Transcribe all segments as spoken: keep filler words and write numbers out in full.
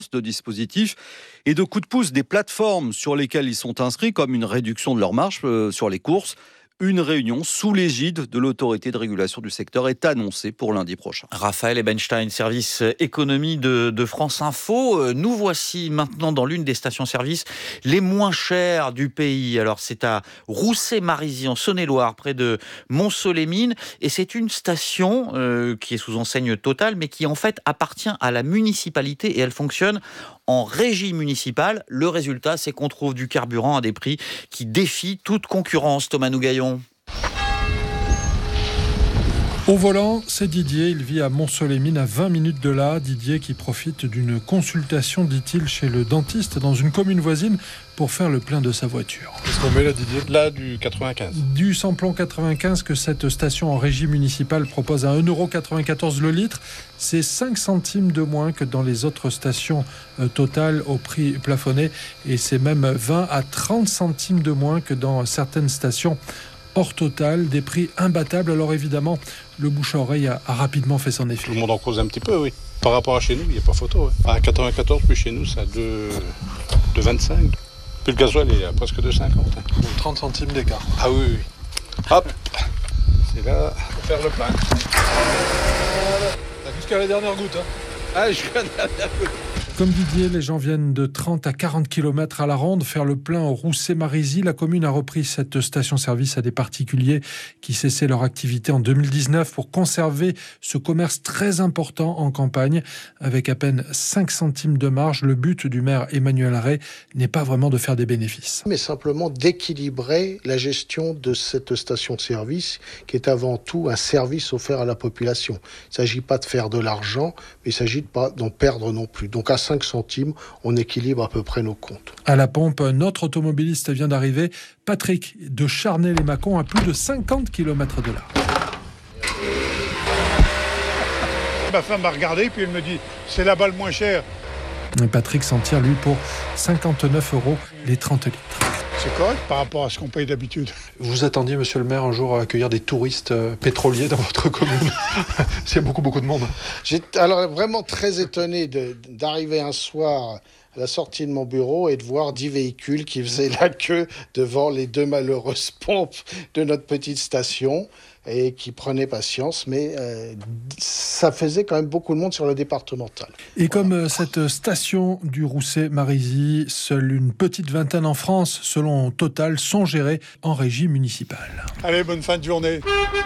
de dispositifs et de coups de pouce des plateformes sur lesquelles ils sont inscrits, comme une réduction de leur marge euh, sur les courses. Une réunion sous l'égide de l'autorité de régulation du secteur est annoncée pour lundi prochain. Raphaël Ebenstein, service économie de, de France Info. Nous voici maintenant dans l'une des stations-service les moins chères du pays. Alors c'est à Roussé-Marisy en Saône-et-Loire, près de Mont-Solemin. Et c'est une station euh, qui est sous enseigne Total, mais qui en fait appartient à la municipalité et elle fonctionne en régie municipale. Le résultat, c'est qu'on trouve du carburant à des prix qui défient toute concurrence. Thomas Nougaillon. Au volant, c'est Didier, il vit à Mont-Solemin, à vingt minutes de là. Didier qui profite d'une consultation, dit-il, chez le dentiste dans une commune voisine pour faire le plein de sa voiture. Qu'est-ce qu'on met là, Didier ? Là, du quatre-vingt-quinze. Du samplon quatre-vingt-quinze que cette station en régie municipale propose à un euro quatre-vingt-quatorze le litre. C'est cinq centimes de moins que dans les autres stations euh, Total au prix plafonné. Et c'est même vingt à trente centimes de moins que dans certaines stations hors Total, des prix imbattables. Alors évidemment, le bouche à oreille a, a rapidement fait son effet. Tout le monde en cause un petit peu, oui. Par rapport à chez nous, il n'y a pas photo. Ouais. À quatre-vingt-quatorze, puis chez nous, c'est à deux virgule vingt-cinq. Puis le gasoil est à presque deux virgule cinquante. Hein. trente centimes d'écart. Ah oui, oui. Hop, c'est là, pour faire le plein. T'as jusqu'à la dernière goutte, hein. Ah, jusqu'à la dernière goutte. Comme Didier, les gens viennent de trente à quarante kilomètres à la ronde faire le plein au Roussé-Marisy. La commune a repris cette station-service à des particuliers qui cessaient leur activité en deux mille dix-neuf pour conserver ce commerce très important en campagne. Avec à peine cinq centimes de marge, le but du maire Emmanuel Arret n'est pas vraiment de faire des bénéfices. Mais simplement d'équilibrer la gestion de cette station-service qui est avant tout un service offert à la population. Il ne s'agit pas de faire de l'argent, mais il ne s'agit pas d'en perdre non plus. Donc à cinq centimes, on équilibre à peu près nos comptes. À la pompe, un autre automobiliste vient d'arriver, Patrick de Charnay-les-Mâcons, à plus de cinquante kilomètres de là. Ma femme m'a regardé, puis elle me dit « c'est là-bas le moins cher ». Patrick s'en tire, lui, pour cinquante-neuf euros les trente litres. C'est correct par rapport à ce qu'on paye d'habitude. Vous attendiez, monsieur le maire, un jour à accueillir des touristes pétroliers dans votre commune. C'est beaucoup, beaucoup de monde. J'étais alors vraiment très étonné de, d'arriver un soir à la sortie de mon bureau et de voir dix véhicules qui faisaient la queue devant les deux malheureuses pompes de notre petite station et qui prenaient patience, mais euh, ça faisait quand même beaucoup de monde sur le départemental. Et comme euh, cette station du Roussé-Marisy, seule une petite vingtaine en France, selon Total, sont gérées en régie municipale. Allez, bonne fin de journée.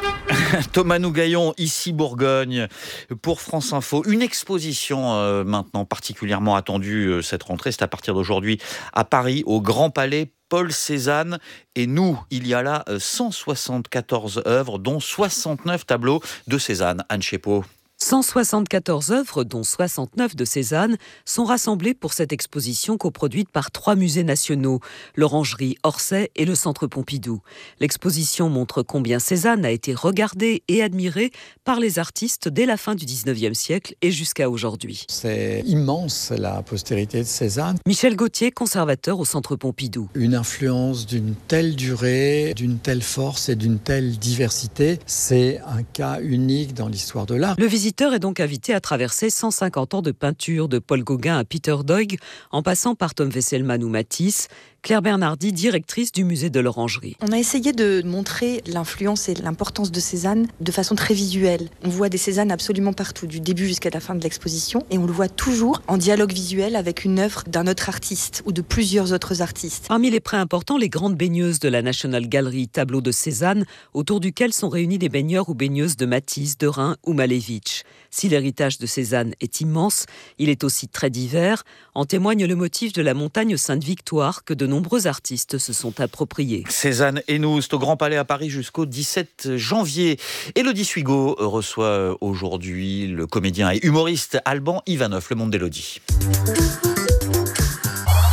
Thomas Nougaillon, ici Bourgogne, pour France Info. Une exposition euh, maintenant particulièrement attendue euh, cette rentrée, c'est à partir d'aujourd'hui à Paris, au Grand Palais Paul Cézanne. Et nous, il y a là cent soixante-quatorze œuvres, dont soixante-neuf tableaux de Cézanne. Anne Chépot. cent soixante-quatorze œuvres, dont soixante-neuf de Cézanne, sont rassemblées pour cette exposition coproduite par trois musées nationaux, l'Orangerie Orsay et le Centre Pompidou. L'exposition montre combien Cézanne a été regardé et admiré par les artistes dès la fin du dix-neuvième siècle et jusqu'à aujourd'hui. C'est immense, la postérité de Cézanne. Michel Gauthier, conservateur au Centre Pompidou. Une influence d'une telle durée, d'une telle force et d'une telle diversité, c'est un cas unique dans l'histoire de l'art. Le visiteur est donc invité à traverser cent cinquante ans de peinture de Paul Gauguin à Peter Doig, en passant par Tom Wesselmann ou Matisse. Claire Bernardi, directrice du musée de l'Orangerie. On a essayé de montrer l'influence et l'importance de Cézanne de façon très visuelle. On voit des Cézannes absolument partout, du début jusqu'à la fin de l'exposition, et on le voit toujours en dialogue visuel avec une œuvre d'un autre artiste ou de plusieurs autres artistes. Parmi les prêts importants, les grandes baigneuses de la National Gallery, tableau de Cézanne, autour duquel sont réunis des baigneurs ou baigneuses de Matisse, Derain ou Malevich. Si l'héritage de Cézanne est immense, il est aussi très divers. En témoigne le motif de la montagne Sainte-Victoire que de nombreux artistes se sont appropriés. Cézanne et nous, c'est au Grand Palais à Paris jusqu'au dix-sept janvier. Élodie Suigo reçoit aujourd'hui le comédien et humoriste Alban Ivanov, Le Monde d'Élodie.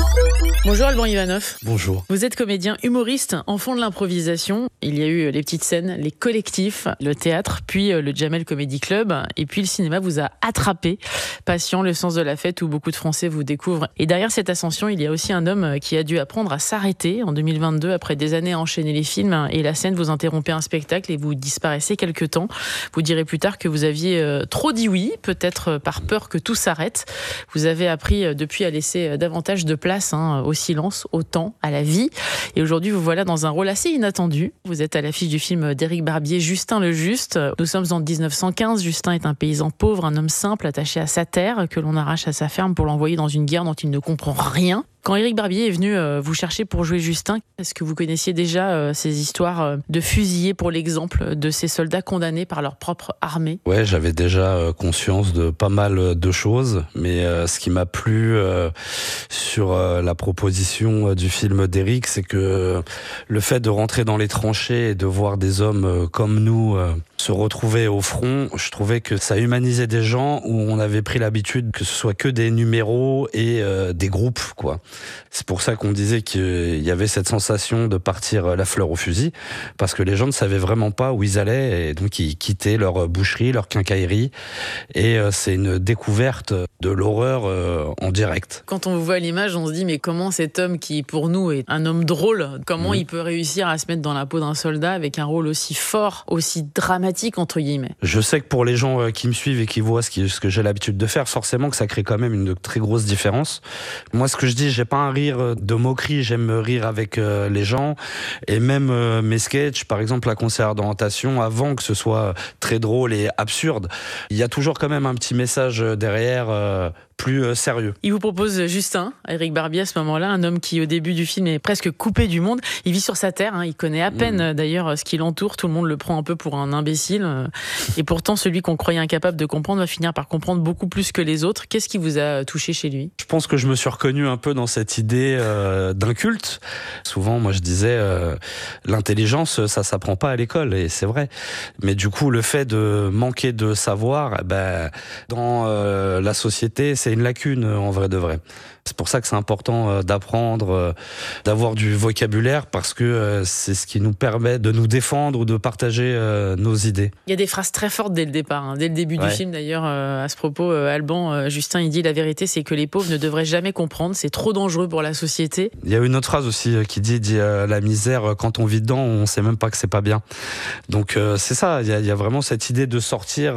Bonjour Alban Ivanov. Bonjour. Vous êtes comédien humoriste, enfant de l'improvisation. Il y a eu les petites scènes, les collectifs, le théâtre, puis le Jamel Comedy Club. Et puis le cinéma vous a attrapé. Passion, le sens de la fête où beaucoup de Français vous découvrent. Et derrière cette ascension, il y a aussi un homme qui a dû apprendre à s'arrêter en deux mille vingt-deux après des années à enchaîner les films. Et la scène, vous interrompez un spectacle et vous disparaissez quelque temps. Vous direz plus tard que vous aviez trop dit oui, peut-être par peur que tout s'arrête. Vous avez appris depuis à laisser davantage de place hein, au silence, au temps, à la vie. Et aujourd'hui, vous voilà dans un rôle assez inattendu. Vous êtes à l'affiche du film d'Éric Barbier, Justin le Juste. Nous sommes en dix-neuf cent quinze. Justin est un paysan pauvre, un homme simple, attaché à sa terre, que l'on arrache à sa ferme pour l'envoyer dans une guerre dont il ne comprend rien. Quand Éric Barbier est venu euh, vous chercher pour jouer Justin, est-ce que vous connaissiez déjà euh, ces histoires euh, de fusillés pour l'exemple de ces soldats condamnés par leur propre armée ? Ouais, j'avais déjà euh, conscience de pas mal de choses, mais euh, ce qui m'a plu euh, sur euh, la proposition euh, du film d'Éric, c'est que euh, le fait de rentrer dans les tranchées et de voir des hommes euh, comme nous euh, se retrouver au front, je trouvais que ça humanisait des gens où on avait pris l'habitude que ce soit que des numéros et euh, des groupes, quoi. C'est pour ça qu'on disait qu'il y avait cette sensation de partir la fleur au fusil, parce que les gens ne savaient vraiment pas où ils allaient, et donc ils quittaient leur boucherie, leur quincaillerie, et c'est une découverte de l'horreur en direct. Quand on vous voit à l'image, on se dit, mais comment cet homme qui, pour nous, est un homme drôle, comment mmh. il peut réussir à se mettre dans la peau d'un soldat avec un rôle aussi fort, aussi dramatique, entre guillemets ? Je sais que pour les gens qui me suivent et qui voient ce, qui, ce que j'ai l'habitude de faire, forcément que ça crée quand même une très grosse différence. Moi, ce que je dis, j'ai pas un rire de moquerie, j'aime rire avec euh, les gens, et même euh, mes sketchs, par exemple la conseillère d'orientation, avant que ce soit très drôle et absurde, il y a toujours quand même un petit message derrière euh, plus euh, sérieux. Il vous propose Justin, Éric Barbier à ce moment-là, un homme qui au début du film est presque coupé du monde. Il vit sur sa terre, hein, il connaît à peine mmh. d'ailleurs ce qui l'entoure, tout le monde le prend un peu pour un imbécile, et pourtant celui qu'on croyait incapable de comprendre va finir par comprendre beaucoup plus que les autres. Qu'est-ce qui vous a touché chez lui ? Je pense que je me suis reconnu un peu dans cette idée euh, d'un culte. Souvent, moi je disais, euh, l'intelligence, ça s'apprend pas à l'école, et c'est vrai. Mais du coup, le fait de manquer de savoir, eh ben, dans euh, la société, c'est une lacune en vrai de vrai. C'est pour ça que c'est important d'apprendre, d'avoir du vocabulaire, parce que c'est ce qui nous permet de nous défendre ou de partager nos idées. Il y a des phrases très fortes dès le départ, hein. Dès le début ouais. du film d'ailleurs. À ce propos, Alban, Justin, il dit la vérité, c'est que les pauvres ne devraient jamais comprendre, c'est trop dangereux pour la société. Il y a une autre phrase aussi qui dit, dit la misère, quand on vit dedans, on sait même pas que c'est pas bien. Donc c'est ça, il y a, il y a vraiment cette idée de sortir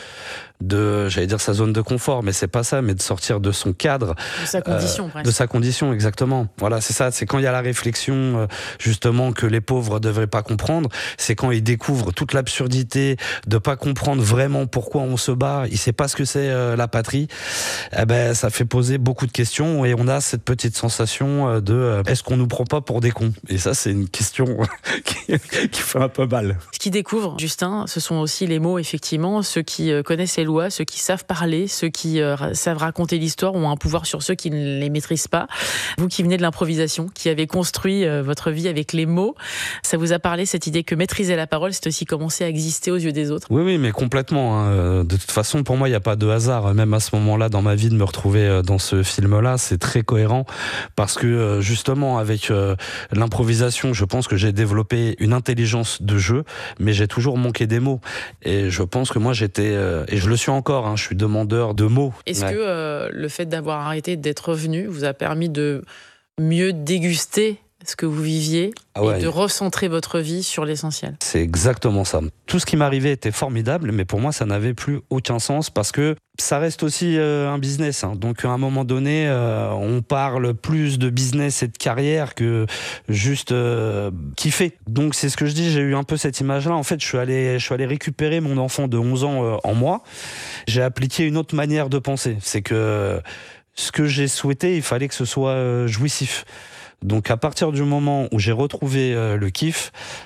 de, j'allais dire sa zone de confort, mais c'est pas ça, mais de sortir de son cadre. De sa condition, euh, presque. De sa condition, exactement. Voilà, c'est ça, c'est quand il y a la réflexion, euh, justement, que les pauvres devraient pas comprendre, c'est quand ils découvrent toute l'absurdité de pas comprendre vraiment pourquoi on se bat, il sait pas ce que c'est euh, la patrie, eh ben, ça fait poser beaucoup de questions, et on a cette petite sensation de, euh, est-ce qu'on nous prend pas pour des cons ? Et ça, c'est une question qui, qui fait un peu mal. Ce qu'ils découvrent, Justin, ce sont aussi les mots, effectivement, ceux qui euh, connaissent les lois, ceux qui savent parler, ceux qui euh, savent raconter l'histoire ont un pouvoir sur ceux qui ne les maîtrisent pas. Vous qui venez de l'improvisation, qui avez construit euh, votre vie avec les mots, ça vous a parlé cette idée que maîtriser la parole, c'est aussi commencer à exister aux yeux des autres ? Oui, oui, mais complètement. Hein. De toute façon, pour moi, il n'y a pas de hasard. Même à ce moment-là, dans ma vie, de me retrouver dans ce film-là, c'est très cohérent parce que justement, avec euh, l'improvisation, je pense que j'ai développé une intelligence de jeu, mais j'ai toujours manqué des mots. Et je pense que moi, j'étais, euh, et je le suis encore, hein, je suis demandeur de mots. Est-ce ouais. que euh, le fait d'avoir arrêté d'être revenu vous a permis de mieux déguster ce que vous viviez ah ouais. et de recentrer votre vie sur l'essentiel ? C'est exactement ça. Tout ce qui m'arrivait était formidable, mais pour moi, ça n'avait plus aucun sens parce que ça reste aussi euh, un business. Hein. Donc, à un moment donné, euh, on parle plus de business et de carrière que juste euh, kiffer. Donc, c'est ce que je dis, j'ai eu un peu cette image-là. En fait, je suis allé, je suis allé récupérer mon enfant de onze ans euh, en moi. J'ai appliqué une autre manière de penser. C'est que ce que j'ai souhaité, il fallait que ce soit euh, jouissif. Donc à partir du moment où j'ai retrouvé euh, le kiff,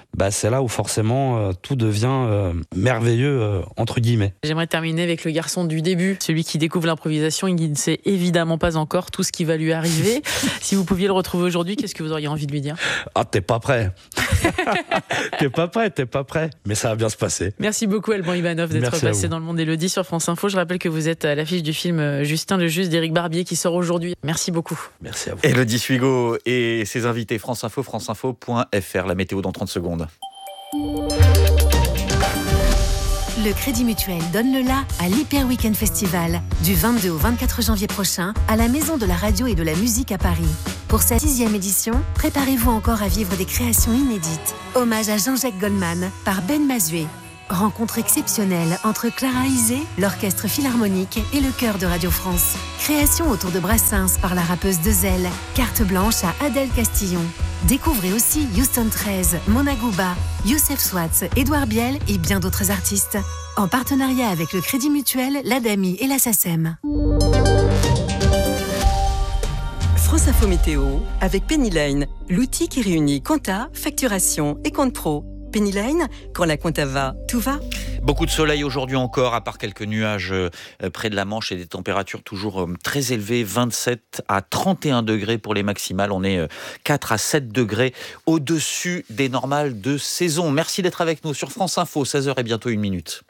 bah, c'est là où forcément euh, tout devient euh, merveilleux, euh, entre guillemets. J'aimerais terminer avec le garçon du début, celui qui découvre l'improvisation et qui ne sait évidemment pas encore tout ce qui va lui arriver. Si vous pouviez le retrouver aujourd'hui, qu'est-ce que vous auriez envie de lui dire ? Ah, t'es pas prêt. T'es pas prêt, t'es pas prêt. Mais ça va bien se passer. Merci beaucoup Alban Ivanov d'être Merci passé dans le Monde Élodie sur France Info. Je rappelle que vous êtes à l'affiche du film Justin le Juste d'Éric Barbier qui sort aujourd'hui. Merci beaucoup. Merci à vous. Élodie Suigo et ses invités France Info, franceinfo point f r. La météo dans trente secondes. Le Crédit Mutuel donne le la à l'Hyper Weekend Festival du vingt-deux au vingt-quatre janvier prochain à la Maison de la Radio et de la Musique à Paris. Pour cette sixième édition, préparez-vous encore à vivre des créations inédites. Hommage à Jean-Jacques Goldman par Ben Mazué. Rencontre exceptionnelle entre Clara Isé, l'Orchestre Philharmonique et le Chœur de Radio France. Création autour de Brassens par la rappeuse Dezel. Carte blanche à Adèle Castillon. Découvrez aussi Houston treize, Mona Gouba, Youssef Swatz, Édouard Biel et bien d'autres artistes. En partenariat avec le Crédit Mutuel, l'Adami et la SACEM. France Info Météo avec Pennyline, l'outil qui réunit compta, facturation et compte pro. Pennyline, quand la compta va, tout va. Beaucoup de soleil aujourd'hui encore, à part quelques nuages près de la Manche et des températures toujours très élevées, vingt-sept à trente et un degrés pour les maximales. On est quatre à sept degrés au-dessus des normales de saison. Merci d'être avec nous sur France Info, seize heures et bientôt une minute.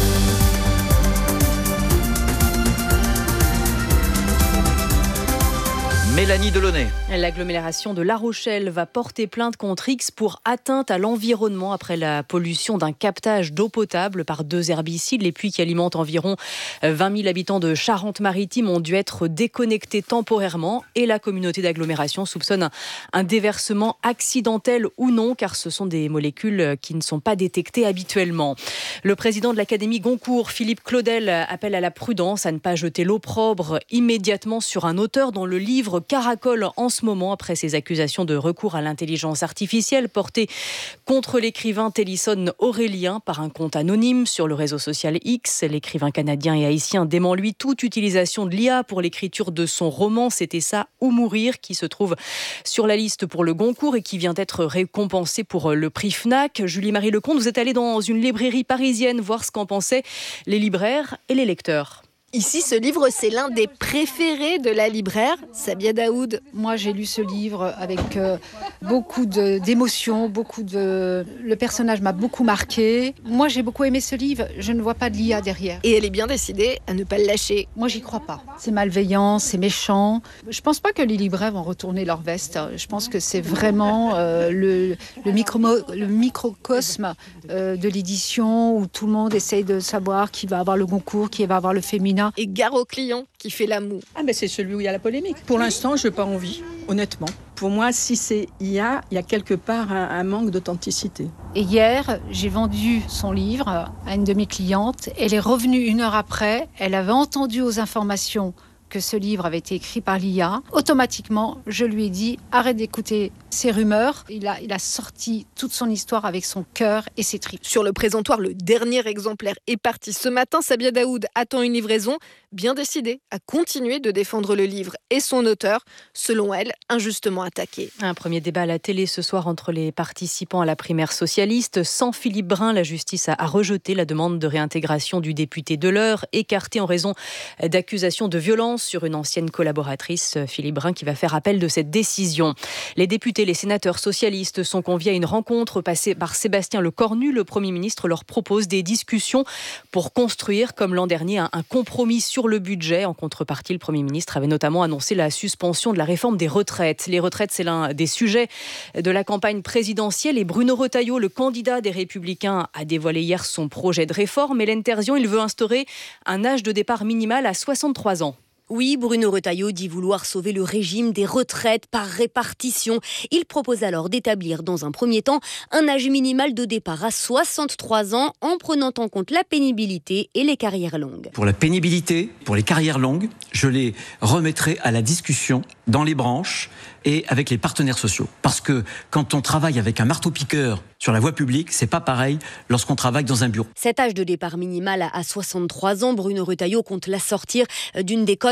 Mélanie Delaunay. L'agglomération de La Rochelle va porter plainte contre X pour atteinte à l'environnement après la pollution d'un captage d'eau potable par deux herbicides. Les puits qui alimentent environ vingt mille habitants de Charente-Maritime ont dû être déconnectés temporairement et la communauté d'agglomération soupçonne un, un déversement accidentel ou non car ce sont des molécules qui ne sont pas détectées habituellement. Le président de l'Académie Goncourt, Philippe Claudel, appelle à la prudence, à ne pas jeter l'opprobre immédiatement sur un auteur dont le livre caracole en ce moment après ces accusations de recours à l'intelligence artificielle portées contre l'écrivain Télisson Aurélien par un compte anonyme sur le réseau social X. L'écrivain canadien et haïtien dément lui toute utilisation de l'I A pour l'écriture de son roman C'était ça ou mourir qui se trouve sur la liste pour le Goncourt et qui vient d'être récompensé pour le prix Fnac. Julie-Marie Lecomte, vous êtes allée dans une librairie parisienne voir ce qu'en pensaient les libraires et les lecteurs. Ici, ce livre, c'est l'un des préférés de la libraire, Sabia Daoud. Moi, j'ai lu ce livre avec euh, beaucoup de, d'émotions, beaucoup de... Le personnage m'a beaucoup marqué. Moi, j'ai beaucoup aimé ce livre. Je ne vois pas de l'I A derrière. Et elle est bien décidée à ne pas le lâcher. Moi, j'y crois pas. C'est malveillant, c'est méchant. Je pense pas que les libraires vont retourner leur veste. Je pense que c'est vraiment euh, le, le, micro, le microcosme euh, de l'édition où tout le monde essaye de savoir qui va avoir le Goncourt, qui va avoir le féminin. Et gare au client qui fait la moue. Ah ben c'est celui où il y a la polémique. Pour l'instant, je n'ai pas envie, honnêtement. Pour moi, si c'est I A, il y a quelque part un, un manque d'authenticité. Et hier, j'ai vendu son livre à une de mes clientes. Elle est revenue une heure après. Elle avait entendu aux informations que ce livre avait été écrit par l'I A. Automatiquement, je lui ai dit « Arrête d'écouter ces rumeurs ». Il a, il a sorti toute son histoire avec son cœur et ses tripes. Sur le présentoir, le dernier exemplaire est parti ce matin. Sabia Daoud attend une livraison, bien décidée à continuer de défendre le livre et son auteur, selon elle, injustement attaqué. Un premier débat à la télé ce soir entre les participants à la primaire socialiste. Sans Philippe Brun, la justice a rejeté la demande de réintégration du député Deleur, écarté en raison d'accusations de violence sur une ancienne collaboratrice, Philippe Brun, qui va faire appel de cette décision. Les députés, les sénateurs socialistes sont conviés à une rencontre passée par Sébastien Lecornu. Le Premier ministre leur propose des discussions pour construire, comme l'an dernier, un compromis sur le budget. En contrepartie, le Premier ministre avait notamment annoncé la suspension de la réforme des retraites. Les retraites, c'est l'un des sujets de la campagne présidentielle. Et Bruno Retailleau, le candidat des Républicains, a dévoilé hier son projet de réforme. Hélène Terzian, il veut instaurer un âge de départ minimal à soixante-trois ans. Oui, Bruno Retailleau dit vouloir sauver le régime des retraites par répartition. Il propose alors d'établir dans un premier temps un âge minimal de départ à soixante-trois ans en prenant en compte la pénibilité et les carrières longues. Pour la pénibilité, pour les carrières longues, je les remettrai à la discussion dans les branches et avec les partenaires sociaux. Parce que quand on travaille avec un marteau-piqueur sur la voie publique, c'est pas pareil lorsqu'on travaille dans un bureau. Cet âge de départ minimal à soixante-trois ans, Bruno Retailleau compte l'assortir d'une décote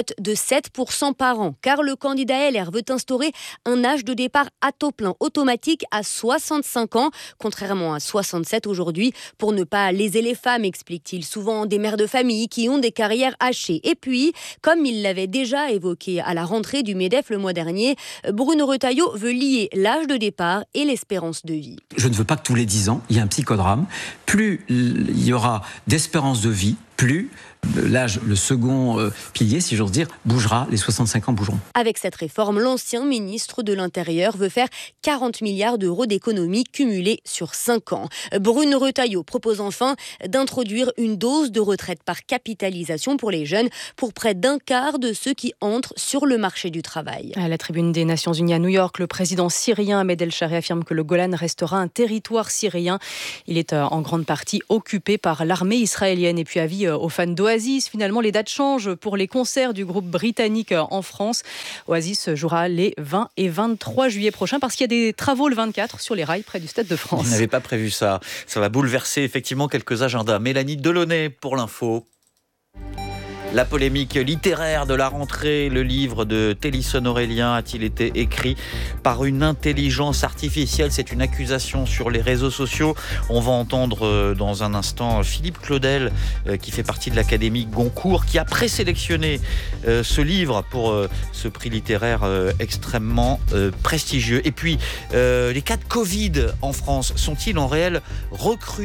augmente de sept pour cent par an, car le candidat L R veut instaurer un âge de départ à taux plein automatique à soixante-cinq ans, contrairement à soixante-sept aujourd'hui, pour ne pas léser les femmes, explique-t-il, souvent des mères de famille qui ont des carrières hachées. Et puis, comme il l'avait déjà évoqué à la rentrée du MEDEF le mois dernier, Bruno Retailleau veut lier l'âge de départ et l'espérance de vie. Je ne veux pas que tous les dix ans, il y ait un psychodrame. Plus il y aura d'espérance de vie, plus l'âge, le second euh, pilier, si j'ose dire, bougera, les soixante-cinq ans bougeront. Avec cette réforme, l'ancien ministre de l'Intérieur veut faire quarante milliards d'euros d'économies cumulées sur cinq ans. Bruno Retailleau propose enfin d'introduire une dose de retraite par capitalisation pour les jeunes, pour près d'un quart de ceux qui entrent sur le marché du travail. À la tribune des Nations Unies à New York, le président syrien Ahmed El-Shari affirme que le Golan restera un territoire syrien. Il est en grande partie occupé par l'armée israélienne. Et puis avis aux fans d'Oasis, finalement les dates changent pour les concerts du groupe britannique en France. Oasis jouera les vingt et vingt-trois juillet prochains parce qu'il y a des travaux le vingt-quatre sur les rails près du Stade de France. Vous n'avez pas prévu ça. Ça va bouleverser effectivement quelques agendas. Mélanie Delaunay pour l'info. La polémique littéraire de la rentrée, le livre de Télisson Aurélien a-t-il été écrit par une intelligence artificielle ? C'est une accusation sur les réseaux sociaux. On va entendre dans un instant Philippe Claudel, qui fait partie de l'Académie Goncourt, qui a présélectionné ce livre pour ce prix littéraire extrêmement prestigieux. Et puis, les cas de Covid en France sont-ils en réelle recrudescence ?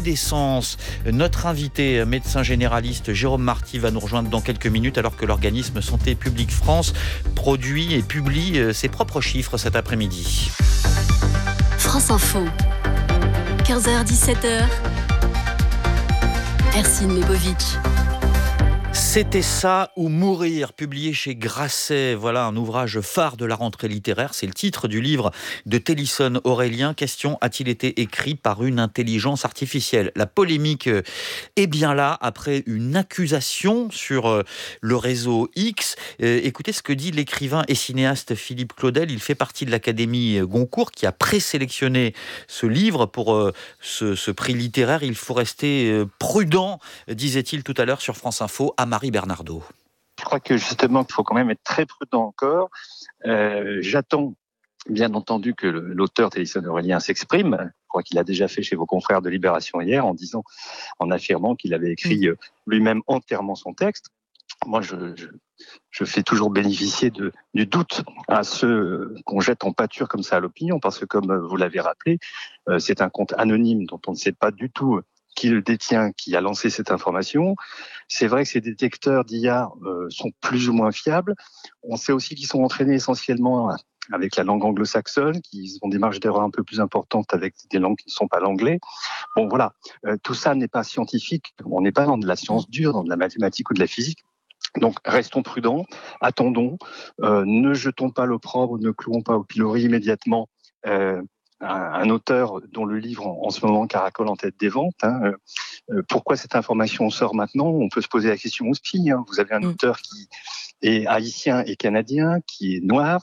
Notre invité, médecin généraliste Jérôme Marty, va nous rejoindre dans quelques minutes alors que l'organisme Santé publique France produit et publie ses propres chiffres cet après-midi. France Info, quinze heures dix-sept heures, Ercine Lebovitch. C'était ça ou mourir, publié chez Grasset. Voilà un ouvrage phare de la rentrée littéraire. C'est le titre du livre de Télisson Aurélien. Question, a-t-il été écrit par une intelligence artificielle ? La polémique est bien là après une accusation sur le réseau X. Écoutez ce que dit l'écrivain et cinéaste Philippe Claudel. Il fait partie de l'Académie Goncourt qui a présélectionné ce livre pour ce, ce prix littéraire. Il faut rester prudent, disait-il tout à l'heure sur France Info à Marie Bernardo. Je crois que justement, il faut quand même être très prudent encore. Euh, j'attends, bien entendu, que le, l'auteur Télisson Aurélien s'exprime. Je crois qu'il a déjà fait chez vos confrères de Libération hier en disant, en affirmant qu'il avait écrit euh, lui-même entièrement son texte. Moi, je, je, je fais toujours bénéficier de, du doute à ceux qu'on jette en pâture comme ça à l'opinion, parce que comme vous l'avez rappelé, euh, c'est un compte anonyme dont on ne sait pas du tout qui le détient, qui a lancé cette information. C'est vrai que ces détecteurs d'I A euh, sont plus ou moins fiables. On sait aussi qu'ils sont entraînés essentiellement avec la langue anglo-saxonne, qu'ils ont des marges d'erreur un peu plus importantes avec des langues qui ne sont pas l'anglais. Bon, voilà, euh, tout ça n'est pas scientifique. On n'est pas dans de la science dure, dans de la mathématique ou de la physique. Donc, restons prudents, attendons, euh, ne jetons pas l'opprobre, ne clouons pas au pilori immédiatement euh, un auteur dont le livre en ce moment caracole en tête des ventes. Hein. Euh, pourquoi cette information sort maintenant ? On peut se poser la question aussi. Hein. Vous avez un auteur qui est haïtien et canadien, qui est noir,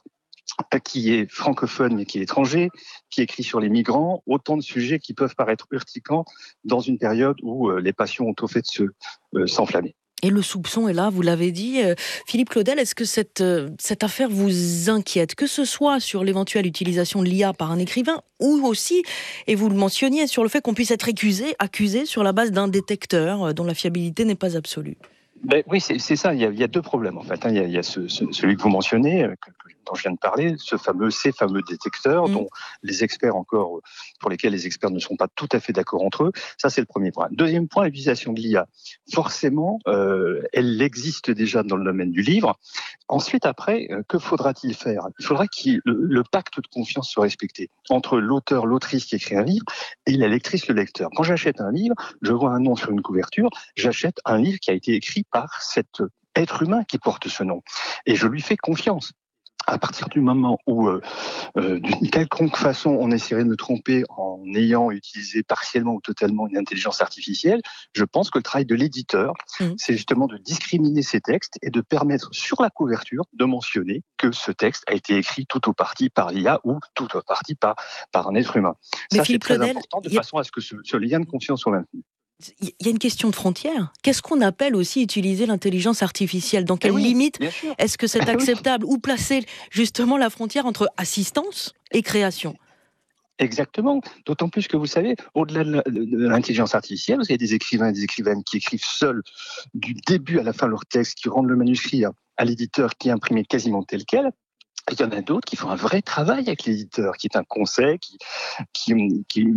qui est francophone mais qui est étranger, qui écrit sur les migrants, autant de sujets qui peuvent paraître urticants dans une période où euh, les passions ont au fait de se, euh, s'enflammer. Et le soupçon est là, vous l'avez dit. Philippe Claudel, est-ce que cette, cette affaire vous inquiète ? Que ce soit sur l'éventuelle utilisation de l'I A par un écrivain ou aussi, et vous le mentionniez, sur le fait qu'on puisse être accusé, accusé sur la base d'un détecteur dont la fiabilité n'est pas absolue. Ben oui, c'est, c'est ça. Il y, a, il y a deux problèmes en fait. Il y a, il y a ce, ce, celui que vous mentionnez, que, dont je viens de parler, ce fameux, ces fameux détecteurs, mmh. dont les experts encore, pour lesquels les experts ne sont pas tout à fait d'accord entre eux. Ça, c'est le premier point. Deuxième point, l'utilisation de l'I A. Forcément, euh, elle existe déjà dans le domaine du livre. Ensuite, après, euh, que faudra-t-il faire ? Il faudra que le, le pacte de confiance soit respecté entre l'auteur, l'autrice qui écrit un livre et la lectrice, le lecteur. Quand j'achète un livre, je vois un nom sur une couverture, j'achète un livre qui a été écrit par cet être humain qui porte ce nom. Et je lui fais confiance. À partir du moment où, euh, euh, d'une quelconque façon, on essaierait de me tromper en ayant utilisé partiellement ou totalement une intelligence artificielle, je pense que le travail de l'éditeur, mmh. c'est justement de discriminer ces textes et de permettre sur la couverture de mentionner que ce texte a été écrit tout ou partie par l'I A ou tout ou partie par, par un être humain. Mais ça, Philippe c'est très Claudel, important de a... façon à ce que ce, ce lien de confiance soit maintenu. Il y a une question de frontière. Qu'est-ce qu'on appelle aussi utiliser l'intelligence artificielle ? Dans quelle oui, limite est-ce que c'est acceptable ? Où placer justement la frontière entre assistance et création ? Exactement. D'autant plus que vous savez, au-delà de l'intelligence artificielle, vous avez des écrivains et des écrivaines qui écrivent seuls du début à la fin leur texte, qui rendent le manuscrit à l'éditeur qui est imprimé quasiment tel quel. Il y en a d'autres qui font un vrai travail avec l'éditeur, qui est un conseil, qui, qui, qui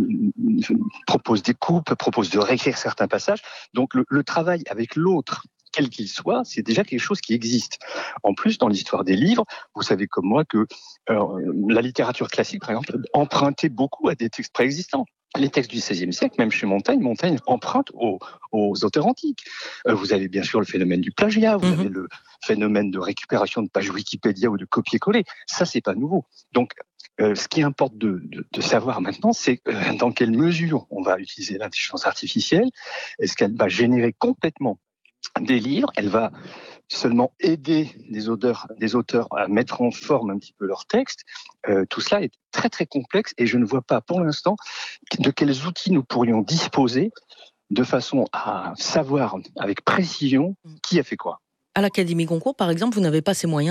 propose des coupes, propose de réécrire certains passages. Donc le, le travail avec l'autre, quel qu'il soit, c'est déjà quelque chose qui existe. En plus, dans l'histoire des livres, vous savez comme moi que euh, la littérature classique, par exemple, empruntait beaucoup à des textes préexistants. Les textes du seizième siècle, même chez Montaigne, Montaigne emprunte aux, aux auteurs antiques. Euh, vous avez bien sûr le phénomène du plagiat, vous mmh. avez le phénomène de récupération de pages Wikipédia ou de copier-coller. Ça, c'est pas nouveau. Donc, euh, ce qui importe de, de, de savoir maintenant, c'est euh, dans quelle mesure on va utiliser l'intelligence artificielle. Est-ce qu'elle va générer complètement des livres, elle va seulement aider des auteurs, des auteurs à mettre en forme un petit peu leur texte. Euh, tout cela est très très complexe et je ne vois pas pour l'instant de quels outils nous pourrions disposer de façon à savoir avec précision qui a fait quoi. À l'Académie Goncourt, par exemple, vous n'avez pas ces moyens-là ?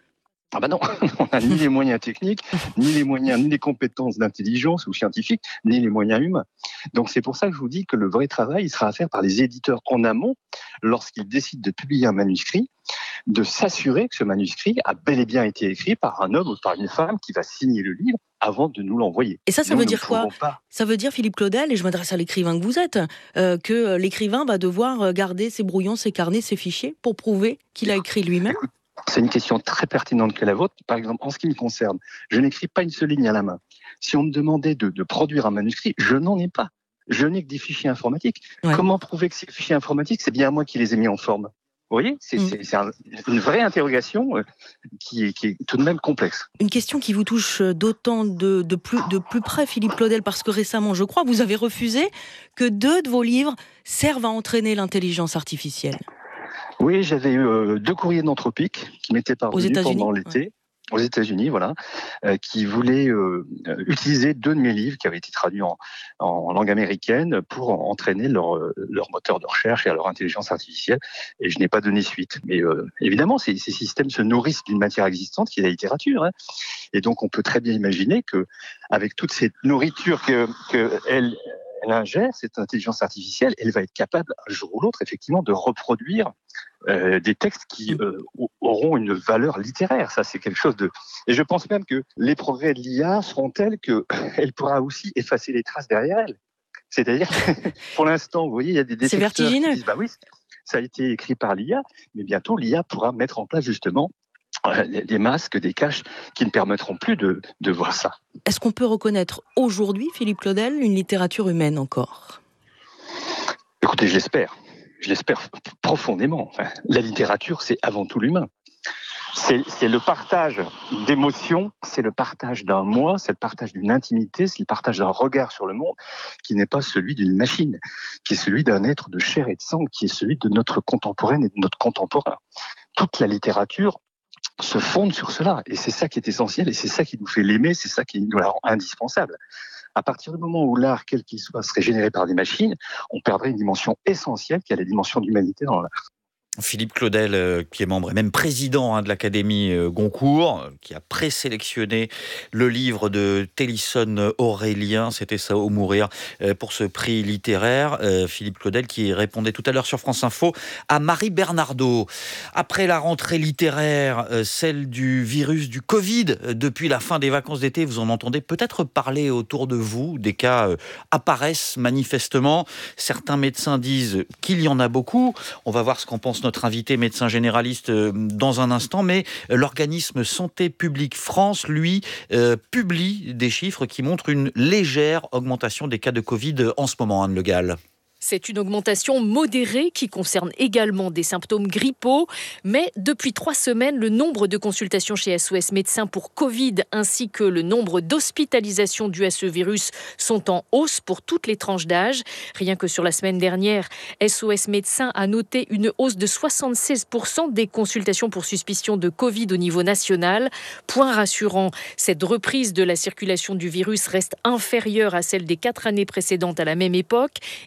Ah ben non, on n'a ni les moyens techniques, ni les moyens, ni les compétences d'intelligence ou scientifiques, ni les moyens humains. Donc c'est pour ça que je vous dis que le vrai travail, il sera à faire par les éditeurs en amont, lorsqu'ils décident de publier un manuscrit, de s'assurer que ce manuscrit a bel et bien été écrit par un homme ou par une femme qui va signer le livre avant de nous l'envoyer. Et ça, ça nous, veut nous dire quoi ? pas... Ça veut dire, Philippe Claudel, et je m'adresse à l'écrivain que vous êtes, euh, que l'écrivain va devoir garder ses brouillons, ses carnets, ses fichiers pour prouver qu'il a écrit lui-même ? C'est une question très pertinente que la vôtre. Par exemple, en ce qui me concerne, je n'écris pas une seule ligne à la main. Si on me demandait de, de produire un manuscrit, je n'en ai pas. Je n'ai que des fichiers informatiques. Ouais. Comment prouver que ces fichiers informatiques, c'est bien moi qui les ai mis en forme ? Vous voyez, c'est, mmh. c'est, c'est un, une vraie interrogation qui est, qui est tout de même complexe. Une question qui vous touche d'autant de, de, plus, de plus près, Philippe Claudel, parce que récemment, je crois, vous avez refusé que deux de vos livres servent à entraîner l'intelligence artificielle. Oui, j'avais eu euh, deux courriers d'Anthropique qui m'étaient parvenus pendant l'été. Ouais. Aux États-Unis, voilà, euh, qui voulaient euh, utiliser deux de mes livres qui avaient été traduits en, en langue américaine pour entraîner leur, leur moteur de recherche et leur intelligence artificielle. Et je n'ai pas donné suite. Mais euh, évidemment, ces, ces systèmes se nourrissent d'une matière existante qui est la littérature. Hein. Et donc, on peut très bien imaginer que, avec toute cette nourriture que, que elle, elle ingère, cette intelligence artificielle, elle va être capable, un jour ou l'autre, effectivement, de reproduire Euh, des textes qui euh, auront une valeur littéraire. Ça, c'est quelque chose de... Et je pense même que les progrès de l'I A seront tels qu'elle pourra aussi effacer les traces derrière elle. C'est-à-dire, pour l'instant, vous voyez, il y a des détecteurs qui disent, bah oui, ça a été écrit par l'I A, mais bientôt, l'I A pourra mettre en place, justement, euh, des masques, des caches qui ne permettront plus de, de voir ça. Est-ce qu'on peut reconnaître aujourd'hui, Philippe Claudel, une littérature humaine encore ? Écoutez, je l'espère. Je l'espère profondément. Enfin, la littérature, c'est avant tout l'humain. C'est, c'est le partage d'émotions, c'est le partage d'un moi, c'est le partage d'une intimité, c'est le partage d'un regard sur le monde qui n'est pas celui d'une machine, qui est celui d'un être de chair et de sang, qui est celui de notre contemporaine et de notre contemporain. Toute la littérature se fonde sur cela, et c'est ça qui est essentiel, et c'est ça qui nous fait l'aimer, c'est ça qui nous la rend indispensable. À partir du moment où l'art, quel qu'il soit, serait généré par des machines, on perdrait une dimension essentielle qui est la dimension d'humanité dans l'art. Philippe Claudel, euh, qui est membre et même président hein, de l'Académie euh, Goncourt, euh, qui a présélectionné le livre de Télisson Aurélien, c'était ça au mourir, euh, pour ce prix littéraire. Euh, Philippe Claudel qui répondait tout à l'heure sur France Info à Marie Bernardo. Après la rentrée littéraire, euh, celle du virus du Covid, euh, depuis la fin des vacances d'été, vous en entendez peut-être parler autour de vous. Des cas euh, apparaissent manifestement. Certains médecins disent qu'il y en a beaucoup. On va voir ce qu'en pense notre invité médecin généraliste dans un instant, mais l'organisme Santé publique France, lui, euh, publie des chiffres qui montrent une légère augmentation des cas de Covid en ce moment, Anne Le Gall. C'est une augmentation modérée qui concerne également des symptômes grippaux. Mais depuis trois semaines, le nombre de consultations chez S O S Médecins pour Covid ainsi que le nombre d'hospitalisations dues à ce virus sont en hausse pour toutes les tranches d'âge. Rien que sur la semaine dernière, S O S Médecins a noté une hausse de soixante-seize pour cent des consultations pour suspicion de Covid au niveau national. Point rassurant, cette reprise de la circulation du virus reste inférieure à celle des quatre années précédentes à la même époque et les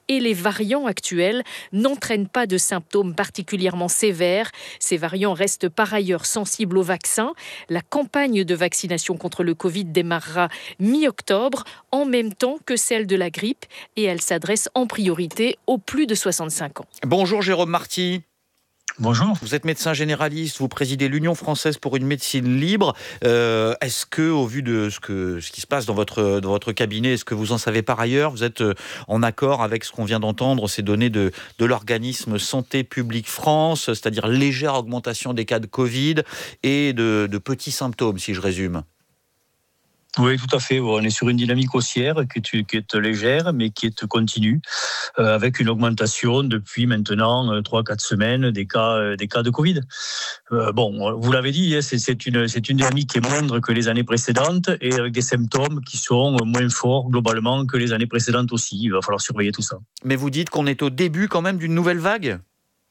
variants actuels n'entraînent pas de symptômes particulièrement sévères. Ces variants restent par ailleurs sensibles au vaccin. La campagne de vaccination contre le Covid démarrera mi-octobre, en même temps que celle de la grippe, et elle s'adresse en priorité aux plus de soixante-cinq ans. Bonjour Jérôme Marty. Bonjour. Vous êtes médecin généraliste, vous présidez l'Union française pour une médecine libre. Euh, est-ce que, au vu de ce, que, ce qui se passe dans votre, dans votre cabinet, est-ce que vous en savez par ailleurs? Vous êtes en accord avec ce qu'on vient d'entendre, ces données de, de l'organisme Santé publique France, c'est-à-dire légère augmentation des cas de Covid et de, de petits symptômes, si je résume? Oui, tout à fait. On est sur une dynamique haussière qui est, qui est légère, mais qui est continue, euh, avec une augmentation depuis maintenant trois à quatre semaines des cas, euh, des cas de Covid. Euh, bon, vous l'avez dit, c'est, c'est, une, c'est une dynamique qui est moindre que les années précédentes et avec des symptômes qui sont moins forts globalement que les années précédentes aussi. Il va falloir surveiller tout ça. Mais vous dites qu'on est au début quand même d'une nouvelle vague ?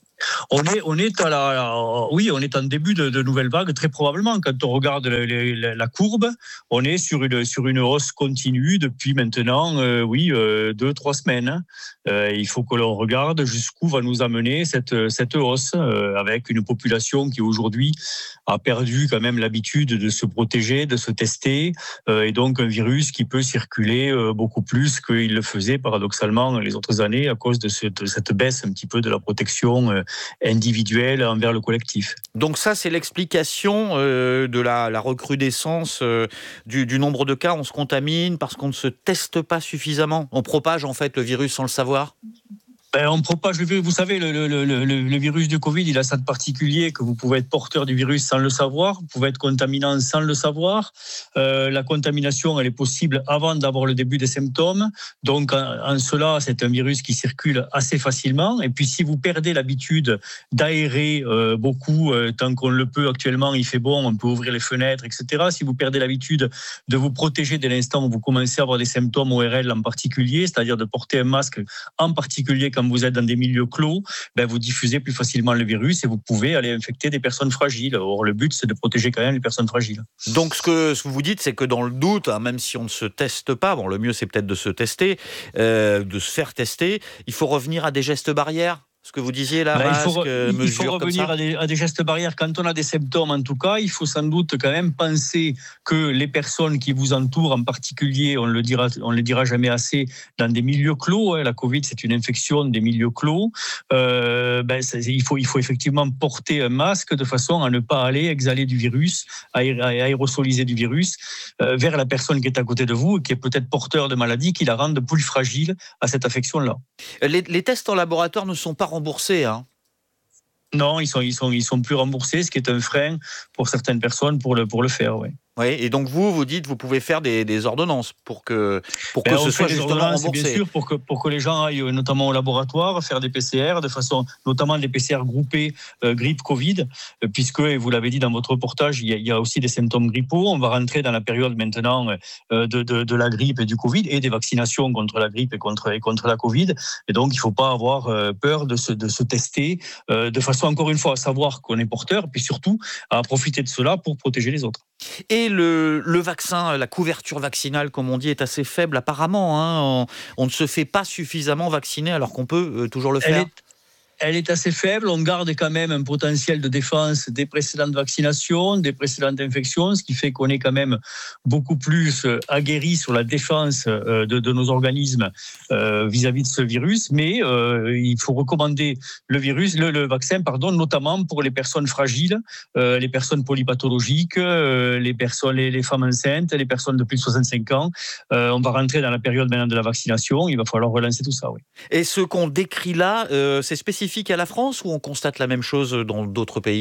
On est, on est à la, la, oui, on est en début de, de nouvelle vague, très probablement. Quand on regarde la, la, la courbe, on est sur une, sur une hausse continue depuis maintenant, euh, oui, euh, deux, trois semaines. Euh, il faut que l'on regarde jusqu'où va nous amener cette, cette hausse, euh, avec une population qui aujourd'hui a perdu quand même l'habitude de se protéger, de se tester, euh, et donc un virus qui peut circuler euh, beaucoup plus qu'il le faisait paradoxalement les autres années à cause de, ce, de cette baisse un petit peu de la protection euh, individuelle envers le collectif. Donc ça, c'est l'explication euh, de la, la recrudescence euh, du, du nombre de cas. On se contamine parce qu'on ne se teste pas suffisamment. On propage en fait le virus sans le savoir. Ben, on propage le virus. Vous savez, le, le, le, le virus du Covid, il a ça de particulier que vous pouvez être porteur du virus sans le savoir, vous pouvez être contaminant sans le savoir. Euh, la contamination, elle est possible avant d'avoir le début des symptômes. Donc, en, en cela, c'est un virus qui circule assez facilement. Et puis, si vous perdez l'habitude d'aérer euh, beaucoup, euh, tant qu'on le peut actuellement, il fait bon, on peut ouvrir les fenêtres, et cetera. Si vous perdez l'habitude de vous protéger dès l'instant où vous commencez à avoir des symptômes O R L en particulier, c'est-à-dire de porter un masque en particulier quand vous êtes dans des milieux clos, ben vous diffusez plus facilement le virus et vous pouvez aller infecter des personnes fragiles. Or, le but, c'est de protéger quand même les personnes fragiles. Donc, ce que, ce que vous dites, c'est que dans le doute, hein, même si on ne se teste pas, bon, le mieux, c'est peut-être de se tester, euh, de se faire tester, il faut revenir à des gestes barrières. Ce que vous disiez là, ben, masque, il faut, mesure il faut revenir à des, à des gestes barrières. Quand on a des symptômes, en tout cas, il faut sans doute quand même penser que les personnes qui vous entourent, en particulier, on le dira, on le dira jamais assez, dans des milieux clos, hein, la Covid, c'est une infection des milieux clos, euh, ben, il, faut, il faut effectivement porter un masque de façon à ne pas aller exhaler du virus, à aérosoliser du virus euh, vers la personne qui est à côté de vous et qui est peut-être porteur de maladie qui la rendent plus fragile à cette affection-là. Les, les tests en laboratoire ne sont pas remboursés, hein? Non, ils sont, ils sont, ils sont plus remboursés, ce qui est un frein pour certaines personnes pour le, pour le faire, oui. Oui, et donc vous, vous dites, vous pouvez faire des, des ordonnances pour que, pour que ben, ce soit justement remboursé. Bien sûr, pour que, pour que les gens aillent notamment au laboratoire faire des P C R, de façon, notamment des P C R groupés euh, grippe Covid, euh, puisque, et vous l'avez dit dans votre reportage, il y, a, il y a aussi des symptômes grippaux. On va rentrer dans la période maintenant euh, de, de, de la grippe et du Covid et des vaccinations contre la grippe et contre, et contre la Covid. Et donc, il ne faut pas avoir euh, peur de se, de se tester, euh, de façon, encore une fois, à savoir qu'on est porteur, puis surtout à profiter de cela pour protéger les autres. Et le, le vaccin, la couverture vaccinale, comme on dit, est assez faible apparemment. Hein. On, on ne se fait pas suffisamment vacciner alors qu'on peut euh, toujours le faire. Elle est, elle est assez faible. On garde quand même un potentiel de défense des précédentes vaccinations, des précédentes infections, ce qui fait qu'on est quand même beaucoup plus aguerri sur la défense de, de nos organismes euh, vis-à-vis de ce virus. Mais euh, il faut recommander le virus, le, le vaccin, pardon, notamment pour les personnes fragiles, euh, les personnes polypathologiques, euh, les personnes, les, les femmes enceintes, les personnes de plus de soixante-cinq ans. Euh, on va rentrer dans la période maintenant de la vaccination. Il va falloir relancer tout ça, oui. Et ce qu'on décrit là, euh, c'est spécifique à la France ou on constate la même chose dans d'autres pays ?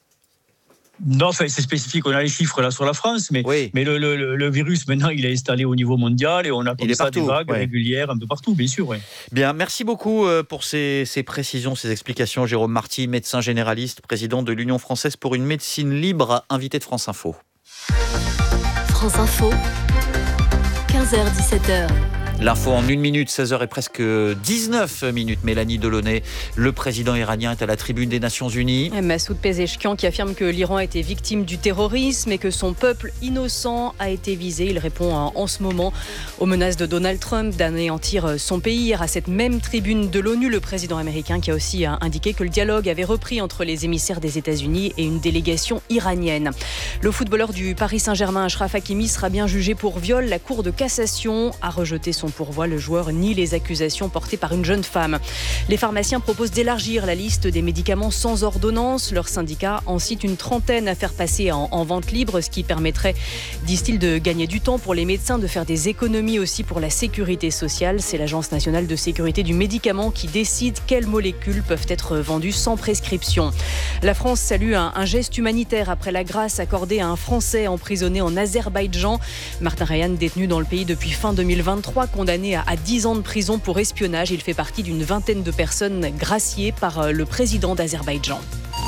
Non, enfin, c'est spécifique, on a les chiffres là sur la France, mais, oui. mais le, le, le virus maintenant il est installé au niveau mondial et on a comme ça partout, des vagues ouais. régulières un peu partout, bien sûr. Ouais. Bien, merci beaucoup pour ces, ces précisions, ces explications. Jérôme Marty, médecin généraliste, président de l'Union française pour une médecine libre, invité de France Info. France Info, quinze heures dix-sept heures. L'info en une minute, seize heures et presque dix-neuf minutes. Mélanie Delaunay, le président iranien est à la tribune des Nations Unies. Massoud Pezeshkian qui affirme que l'Iran a été victime du terrorisme et que son peuple innocent a été visé. Il répond en ce moment aux menaces de Donald Trump d'anéantir son pays. Hier, à cette même tribune de l'ONU, le président américain qui a aussi indiqué que le dialogue avait repris entre les émissaires des États-Unis et une délégation iranienne. Le footballeur du Paris Saint-Germain, Achraf Hakimi, sera bien jugé pour viol. La Cour de cassation a rejeté son pourvoi. Le joueur nie les accusations portées par une jeune femme. Les pharmaciens proposent d'élargir la liste des médicaments sans ordonnance. Leur syndicat en cite une trentaine à faire passer en, en vente libre, ce qui permettrait, disent-ils, de gagner du temps pour les médecins, de faire des économies aussi pour la sécurité sociale. C'est l'Agence nationale de sécurité du médicament qui décide quelles molécules peuvent être vendues sans prescription. La France salue un, un geste humanitaire après la grâce accordée à un Français emprisonné en Azerbaïdjan. Martin Rayan, détenu dans le pays depuis fin deux mille vingt-trois, condamné à, à dix ans de prison pour espionnage. Il fait partie d'une vingtaine de personnes graciées par le président d'Azerbaïdjan.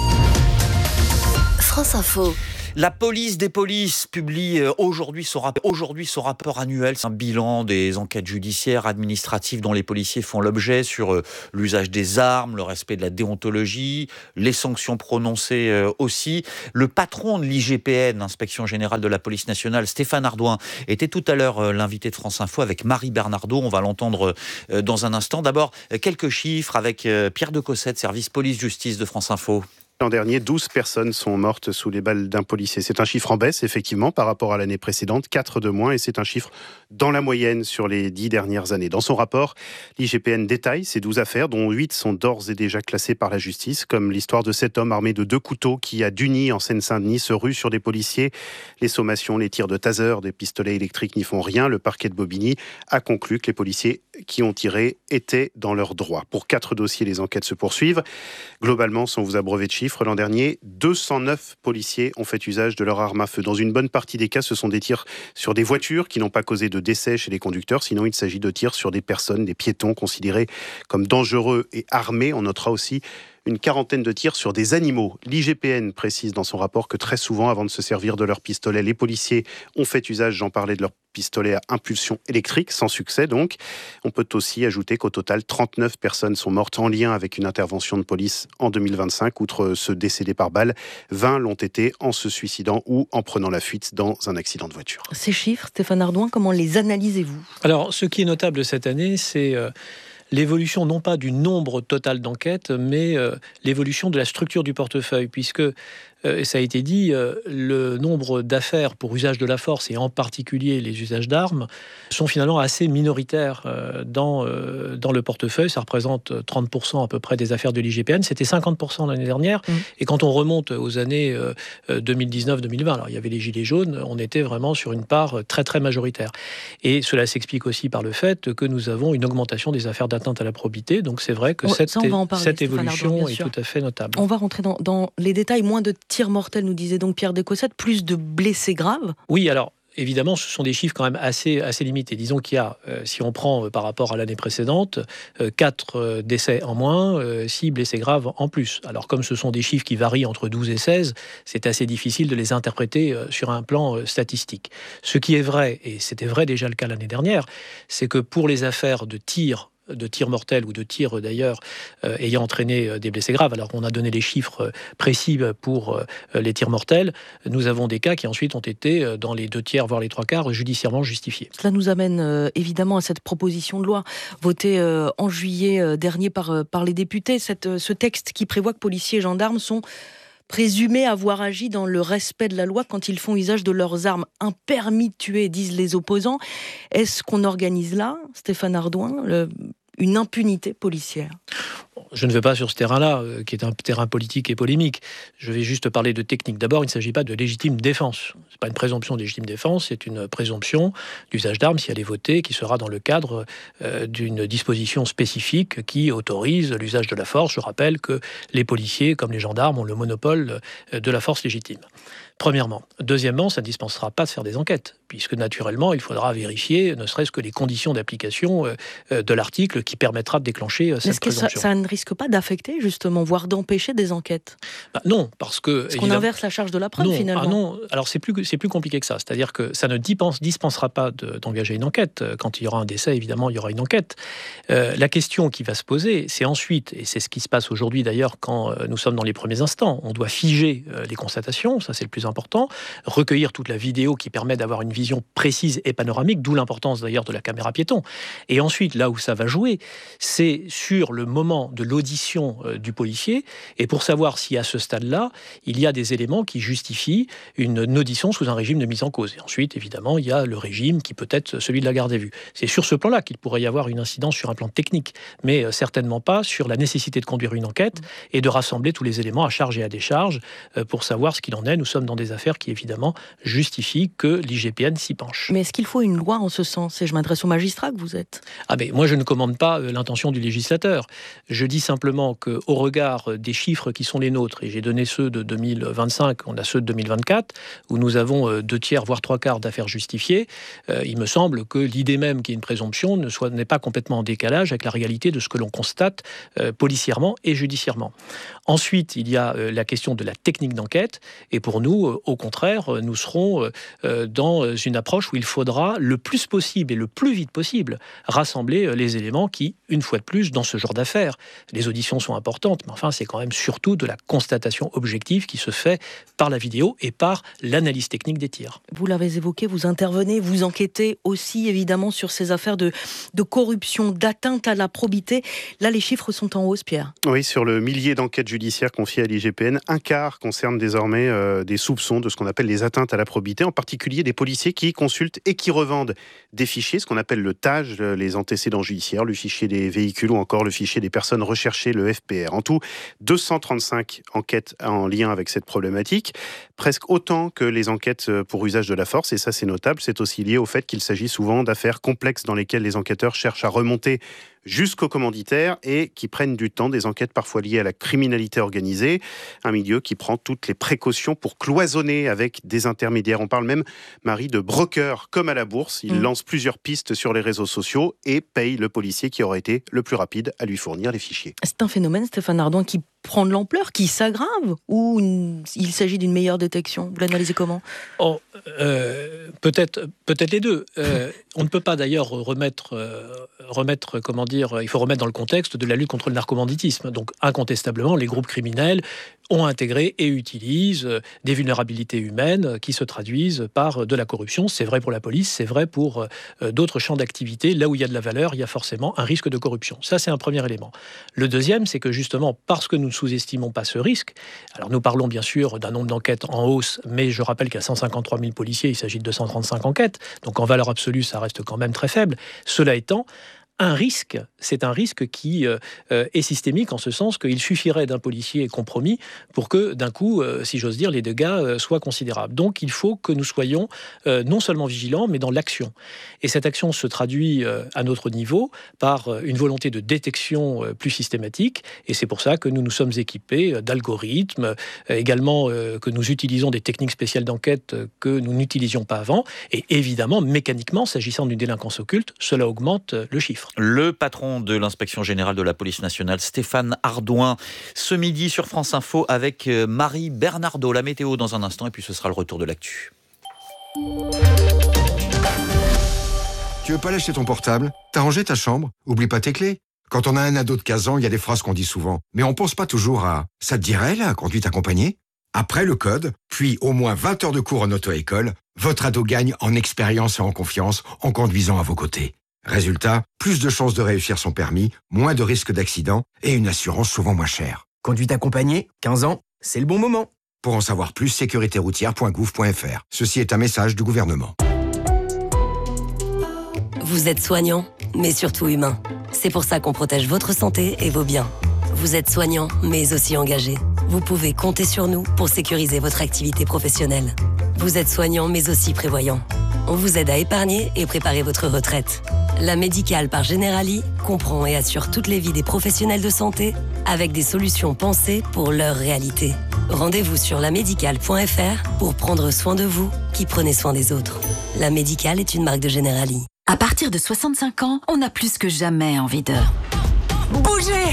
France Info. La police des polices publie aujourd'hui son, rap- aujourd'hui son rapport annuel. C'est un bilan des enquêtes judiciaires, administratives dont les policiers font l'objet sur l'usage des armes, le respect de la déontologie, les sanctions prononcées aussi. Le patron de l'I G P N, Inspection Générale de la Police Nationale, Stéphane Ardouin, était tout à l'heure l'invité de France Info avec Marie Bernardo. On va l'entendre dans un instant. D'abord, quelques chiffres avec Pierre de Cossette, service police-justice de France Info. L'an dernier, douze personnes sont mortes sous les balles d'un policier. C'est un chiffre en baisse, effectivement, par rapport à l'année précédente, quatre de moins, et c'est un chiffre dans la moyenne sur les dix dernières années. Dans son rapport, l'I G P N détaille ces douze affaires, dont huit sont d'ores et déjà classées par la justice, comme l'histoire de cet homme armé de deux couteaux qui, à Dugny, en Seine-Saint-Denis, se rue sur des policiers. Les sommations, les tirs de taser, des pistolets électriques n'y font rien. Le parquet de Bobigny a conclu que les policiers qui ont tiré étaient dans leurs droits. Pour quatre dossiers, les enquêtes se poursuivent. Globalement, sans vous abreuver de chiffres, l'an dernier, deux cent neuf policiers ont fait usage de leur arme à feu. Dans une bonne partie des cas, ce sont des tirs sur des voitures qui n'ont pas causé de décès chez les conducteurs. Sinon, il s'agit de tirs sur des personnes, des piétons considérés comme dangereux et armés. On notera aussi une quarantaine de tirs sur des animaux. L'I G P N précise dans son rapport que très souvent, avant de se servir de leur pistolet, les policiers ont fait usage, j'en parlais, de leur pistolet à impulsion électrique, sans succès donc. On peut aussi ajouter qu'au total, trente-neuf personnes sont mortes en lien avec une intervention de police en deux mille vingt-cinq. Outre ceux décédés par balle, vingt l'ont été en se suicidant ou en prenant la fuite dans un accident de voiture. Ces chiffres, Stéphane Ardouin, comment les analysez-vous ? Alors, ce qui est notable cette année, c'est Euh... l'évolution non pas du nombre total d'enquêtes, mais euh, l'évolution de la structure du portefeuille, puisque, euh, ça a été dit, euh, le nombre d'affaires pour usage de la force, et en particulier les usages d'armes, sont finalement assez minoritaires euh, dans, euh, dans le portefeuille. Ça représente trente pour cent à peu près des affaires de l'I G P N. C'était cinquante pour cent l'année dernière. Mmh. Et quand on remonte aux années euh, deux mille dix-neuf deux mille vingt, alors il y avait les gilets jaunes, on était vraiment sur une part très très majoritaire. Et cela s'explique aussi par le fait que nous avons une augmentation des affaires d'atteinte à la probité. Donc c'est vrai que ouais, cette, parler, cette évolution Ardouin, est tout à fait notable. On va rentrer dans, dans les détails. Moins de tirs mortels, nous disait donc Pierre de Cossette, plus de blessés graves. Oui, alors évidemment, ce sont des chiffres quand même assez, assez limités. Disons qu'il y a, euh, si on prend euh, par rapport à l'année précédente, euh, quatre euh, décès en moins, euh, six blessés graves en plus. Alors comme ce sont des chiffres qui varient entre douze et seize, c'est assez difficile de les interpréter euh, sur un plan euh, statistique. Ce qui est vrai, et c'était vrai déjà le cas l'année dernière, c'est que pour les affaires de tirs de tirs mortels ou de tirs d'ailleurs euh, ayant entraîné euh, des blessés graves. Alors on a donné les chiffres euh, précis pour euh, les tirs mortels. Nous avons des cas qui ensuite ont été euh, dans les deux tiers voire les trois quarts judiciairement justifiés. Cela nous amène euh, évidemment à cette proposition de loi votée euh, en juillet euh, dernier par, euh, par les députés. Cette, euh, ce texte qui prévoit que policiers et gendarmes sont présumés avoir agi dans le respect de la loi quand ils font usage de leurs armes. Un permis de tuer, disent les opposants. Est-ce qu'on organise là, Stéphane Ardouin, le, une impunité policière ? Je ne vais pas sur ce terrain-là, euh, qui est un terrain politique et polémique. Je vais juste parler de technique. D'abord, il ne s'agit pas de légitime défense. Ce n'est pas une présomption de légitime défense, c'est une présomption d'usage d'armes, si elle est votée, qui sera dans le cadre euh, d'une disposition spécifique qui autorise l'usage de la force. Je rappelle que les policiers, comme les gendarmes, ont le monopole euh, de la force légitime. Premièrement. Deuxièmement, ça ne dispensera pas de faire des enquêtes, puisque naturellement, il faudra vérifier ne serait-ce que les conditions d'application euh, de l'article qui permettra de déclencher euh, cette Est-ce que ça, ça ne risque pas d'affecter, justement, voire d'empêcher des enquêtes ? Bah, non, parce que... Parce qu'on inverse la charge de la preuve, non, finalement. Ah non, alors c'est plus, c'est plus compliqué que ça. C'est-à-dire que ça ne dispense, dispensera pas de, d'engager une enquête. Quand il y aura un décès, évidemment, il y aura une enquête. Euh, la question qui va se poser, c'est ensuite, et c'est ce qui se passe aujourd'hui d'ailleurs quand euh, nous sommes dans les premiers instants, on doit figer euh, les constatations, ça c'est le plus important, recueillir toute la vidéo qui permet d'avoir une vision précise et panoramique, d'où l'importance d'ailleurs de la caméra piéton. Et ensuite, là où ça va jouer, c'est sur le moment de l'audition euh, du policier, et pour savoir si à ce stade-là, il y a des éléments qui justifient une audition sous un régime de mise en cause. Et ensuite, évidemment, il y a le régime qui peut être celui de la garde à vue. C'est sur ce plan-là qu'il pourrait y avoir une incidence sur un plan technique, mais euh, certainement pas sur la nécessité de conduire une enquête et de rassembler tous les éléments à charge et à décharge euh, pour savoir ce qu'il en est. Nous sommes dans des affaires qui, évidemment, justifient que l'I G P N s'y penche. Mais est-ce qu'il faut une loi en ce sens ? Et je m'adresse aux magistrats que vous êtes. Ah mais moi, je ne commande pas euh, l'intention du législateur. Je dis simplement qu'au regard des chiffres qui sont les nôtres, et j'ai donné ceux de deux mille vingt-cinq, on a ceux de deux mille vingt-quatre, où nous avons euh, deux tiers, voire trois quarts d'affaires justifiées, euh, il me semble que l'idée même qu'il y ait une présomption ne soit, n'est pas complètement en décalage avec la réalité de ce que l'on constate euh, policièrement et judiciairement. Ensuite, il y a euh, la question de la technique d'enquête, et pour nous, euh, au contraire, euh, nous serons euh, dans une approche où il faudra le plus possible et le plus vite possible rassembler euh, les éléments qui, une fois de plus, dans ce genre d'affaires, les auditions sont importantes, mais enfin, c'est quand même surtout de la constatation objective qui se fait par la vidéo et par l'analyse technique des tirs. Vous l'avez évoqué, vous intervenez, vous enquêtez aussi évidemment sur ces affaires de, de corruption, d'atteinte à la probité. Là, les chiffres sont en hausse, Pierre. Oui, sur le millier d'enquêtes judiciaires confiées à l'I G P N, un quart concerne désormais euh, des soupçons de ce qu'on appelle les atteintes à la probité, en particulier des policiers qui consultent et qui revendent des fichiers, ce qu'on appelle le T A G, les antécédents judiciaires, le fichier des véhicules ou encore le fichier des personnes recherchées, le F P R. En tout, deux cent trente-cinq enquêtes en lien avec cette problématique, presque autant que les enquêtes pour usage de la force, et ça c'est notable, c'est aussi lié au fait qu'il s'agit souvent d'affaires complexes dans lesquelles les enquêteurs cherchent à remonter jusqu'aux commanditaires et qui prennent du temps, des enquêtes parfois liées à la criminalité organisée, un milieu qui prend toutes les précautions pour cloisonner avec des intermédiaires. On parle même, Marie, de brokers comme à la bourse. Il mmh. lance plusieurs pistes sur les réseaux sociaux et paye le policier qui aurait été le plus rapide à lui fournir les fichiers. C'est un phénomène, Stéphane Ardouin, qui prend de l'ampleur, qui s'aggrave, ou une... il s'agit d'une meilleure détection ? Vous l'analysez comment ? oh, euh, peut-être, peut-être les deux. Euh, on ne peut pas d'ailleurs remettre, euh, remettre, comment dire, il faut remettre dans le contexte de la lutte contre le narcobanditisme. Donc incontestablement, les groupes criminels ont intégré et utilisent des vulnérabilités humaines qui se traduisent par de la corruption. C'est vrai pour la police, c'est vrai pour euh, d'autres champs d'activité. Là où il y a de la valeur, il y a forcément un risque de corruption. Ça, c'est un premier élément. Le deuxième, c'est que justement, parce que nous ne sous-estimons pas ce risque, alors nous parlons bien sûr d'un nombre d'enquêtes en hausse, mais je rappelle qu'à cent cinquante-trois mille policiers, il s'agit de deux cent trente-cinq enquêtes, donc en valeur absolue, ça reste quand même très faible. Cela étant, un risque, c'est un risque qui euh, est systémique en ce sens qu'il suffirait d'un policier compromis pour que, d'un coup, euh, si j'ose dire, les dégâts euh, soient considérables. Donc, il faut que nous soyons euh, non seulement vigilants, mais dans l'action. Et cette action se traduit euh, à notre niveau par euh, une volonté de détection euh, plus systématique. Et c'est pour ça que nous nous sommes équipés euh, d'algorithmes, euh, également euh, que nous utilisons des techniques spéciales d'enquête euh, que nous n'utilisions pas avant. Et évidemment, mécaniquement, s'agissant d'une délinquance occulte, cela augmente euh, le chiffre. Le patron de l'inspection générale de la police nationale, Stéphane Ardouin, ce midi sur France Info avec Marie Bernardo. La météo dans un instant et puis ce sera le retour de l'actu. Tu veux pas lâcher ton portable ? T'as rangé ta chambre ? Oublie pas tes clés. Quand on a un ado de quinze ans, il y a des phrases qu'on dit souvent. Mais on pense pas toujours à « ça te dirait la conduite accompagnée ?» Après le code, puis au moins vingt heures de cours en auto-école, votre ado gagne en expérience et en confiance en conduisant à vos côtés. Résultat, plus de chances de réussir son permis, moins de risques d'accident et une assurance souvent moins chère. Conduite accompagnée, quinze ans, c'est le bon moment. Pour en savoir plus, sécurité routière point gouv point f r. Ceci est un message du gouvernement. Vous êtes soignant, mais surtout humain. C'est pour ça qu'on protège votre santé et vos biens. Vous êtes soignant, mais aussi engagé. Vous pouvez compter sur nous pour sécuriser votre activité professionnelle. Vous êtes soignant, mais aussi prévoyant. On vous aide à épargner et préparer votre retraite. La médicale par Generali comprend et assure toutes les vies des professionnels de santé avec des solutions pensées pour leur réalité. Rendez-vous sur la médicale point f r pour prendre soin de vous qui prenez soin des autres. La Médicale est une marque de Generali. À partir de soixante-cinq ans, on a plus que jamais envie de bouger.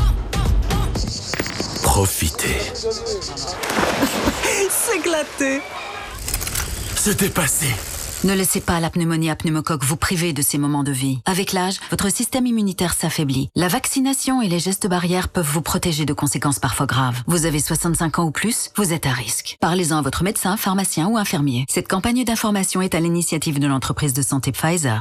Profiter. S'éclater. Se dépasser. Ne laissez pas la pneumonie à pneumocoque vous priver de ces moments de vie. Avec l'âge, votre système immunitaire s'affaiblit. La vaccination et les gestes barrières peuvent vous protéger de conséquences parfois graves. Vous avez soixante-cinq ans ou plus, vous êtes à risque. Parlez-en à votre médecin, pharmacien ou infirmier. Cette campagne d'information est à l'initiative de l'entreprise de santé Pfizer.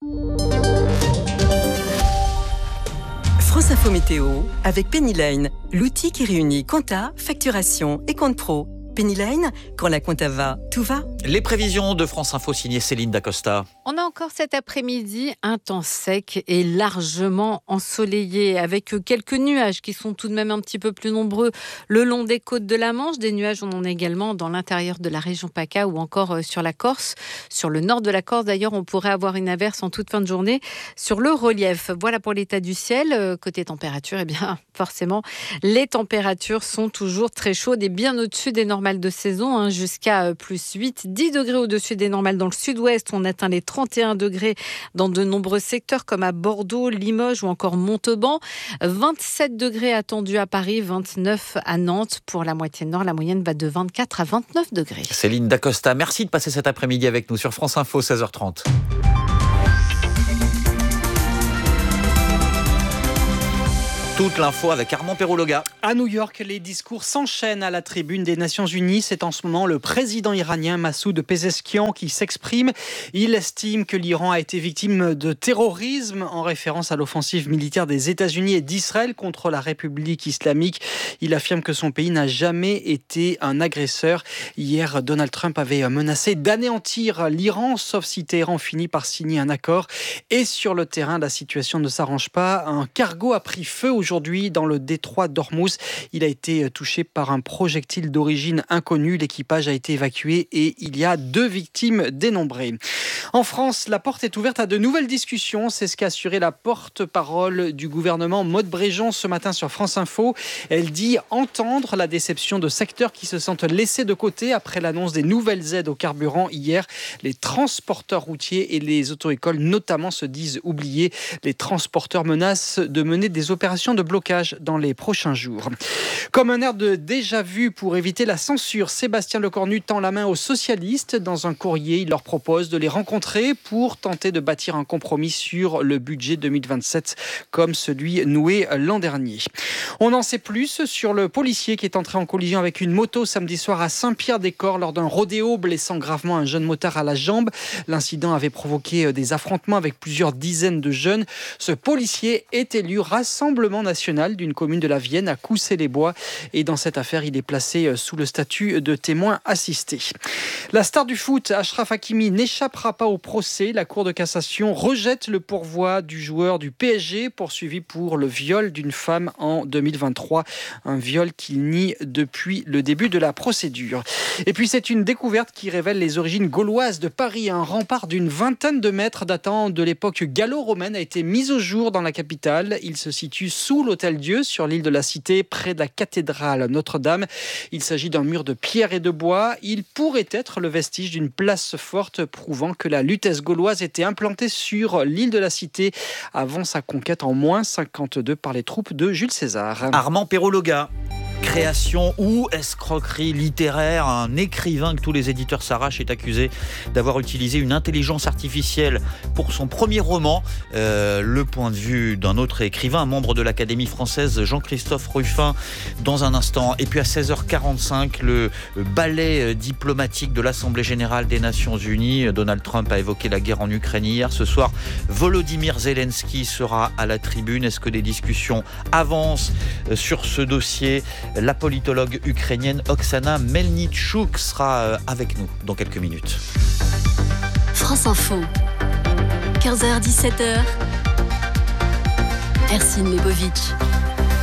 France Info Météo avec Penny Lane, l'outil qui réunit compta, facturation et compte pro. Penny Lane, quand la compta va, tout va. Les prévisions de France Info signées Céline Dacosta. On a encore cet après-midi un temps sec et largement ensoleillé, avec quelques nuages qui sont tout de même un petit peu plus nombreux le long des côtes de la Manche. Des nuages, on en a également dans l'intérieur de la région PACA ou encore sur la Corse. Sur le nord de la Corse, d'ailleurs, on pourrait avoir une averse en toute fin de journée sur le relief. Voilà pour l'état du ciel. Côté température, eh bien, forcément, les températures sont toujours très chaudes et bien au-dessus des normales de saison, hein, jusqu'à plus huit, dix degrés au-dessus des normales dans le sud-ouest. On atteint les trente et un degrés dans de nombreux secteurs comme à Bordeaux, Limoges ou encore Montauban. vingt-sept degrés attendus à Paris, vingt-neuf à Nantes. Pour la moitié nord, la moyenne va de vingt-quatre à vingt-neuf degrés. Céline Dacosta, merci de passer cet après-midi avec nous sur France Info, seize heures trente. Toute l'info avec Armand Perrologa. À New York, les discours s'enchaînent à la tribune des Nations Unies. C'est en ce moment le président iranien Massoud Pezeshkian qui s'exprime. Il estime que l'Iran a été victime de terrorisme en référence à l'offensive militaire des États-Unis et d'Israël contre la République islamique. Il affirme que son pays n'a jamais été un agresseur. Hier, Donald Trump avait menacé d'anéantir l'Iran, sauf si Téhéran finit par signer un accord. Et sur le terrain, la situation ne s'arrange pas. Un cargo a pris feu aujourd'hui. Aujourd'hui, dans le détroit d'Ormuz, il a été touché par un projectile d'origine inconnue. L'équipage a été évacué et il y a deux victimes dénombrées. En France, la porte est ouverte à de nouvelles discussions. C'est ce qu'a assuré la porte-parole du gouvernement, Maude Bréjon, ce matin sur France Info. Elle dit entendre la déception de secteurs qui se sentent laissés de côté après l'annonce des nouvelles aides au carburant hier. Les transporteurs routiers et les auto-écoles notamment se disent oubliés. Les transporteurs menacent de mener des opérations de blocage dans les prochains jours. Comme un air de déjà-vu pour éviter la censure, Sébastien Lecornu tend la main aux socialistes. Dans un courrier, il leur propose de les rencontrer pour tenter de bâtir un compromis sur le budget deux mille vingt-sept, comme celui noué l'an dernier. On en sait plus sur le policier qui est entré en collision avec une moto samedi soir à Saint-Pierre-des-Corps lors d'un rodéo, blessant gravement un jeune motard à la jambe. L'incident avait provoqué des affrontements avec plusieurs dizaines de jeunes. Ce policier est élu Rassemblement national d'une commune de la Vienne à Coussay-les-Bois. Et dans cette affaire, il est placé sous le statut de témoin assisté. La star du foot, Achraf Hakimi, n'échappera pas au procès. La Cour de cassation rejette le pourvoi du joueur du P S G poursuivi pour le viol d'une femme en deux mille vingt-trois. Un viol qu'il nie depuis le début de la procédure. Et puis c'est une découverte qui révèle les origines gauloises de Paris. Un rempart d'une vingtaine de mètres datant de l'époque gallo-romaine a été mis au jour dans la capitale. Il se situe sous l'Hôtel-Dieu, sur l'île de la Cité, près de la cathédrale Notre-Dame. Il s'agit d'un mur de pierre et de bois. Il pourrait être le vestige d'une place forte prouvant que la Lutèce gauloise était implantée sur l'île de la Cité avant sa conquête en moins cinquante-deux par les troupes de Jules César. Armand Perrologa. Création ou escroquerie littéraire, un écrivain que tous les éditeurs s'arrachent est accusé d'avoir utilisé une intelligence artificielle pour son premier roman. Euh, le point de vue d'un autre écrivain, un membre de l'Académie française, Jean-Christophe Ruffin, dans un instant. Et puis à seize heures quarante-cinq, le ballet diplomatique de l'Assemblée générale des Nations Unies. Donald Trump a évoqué la guerre en Ukraine hier. Ce soir, Volodymyr Zelensky sera à la tribune. Est-ce que des discussions avancent sur ce dossier ? La politologue ukrainienne Oksana Melnichuk sera avec nous dans quelques minutes. France Info, quinze heures dix-sept heures, Ercine Lebovic.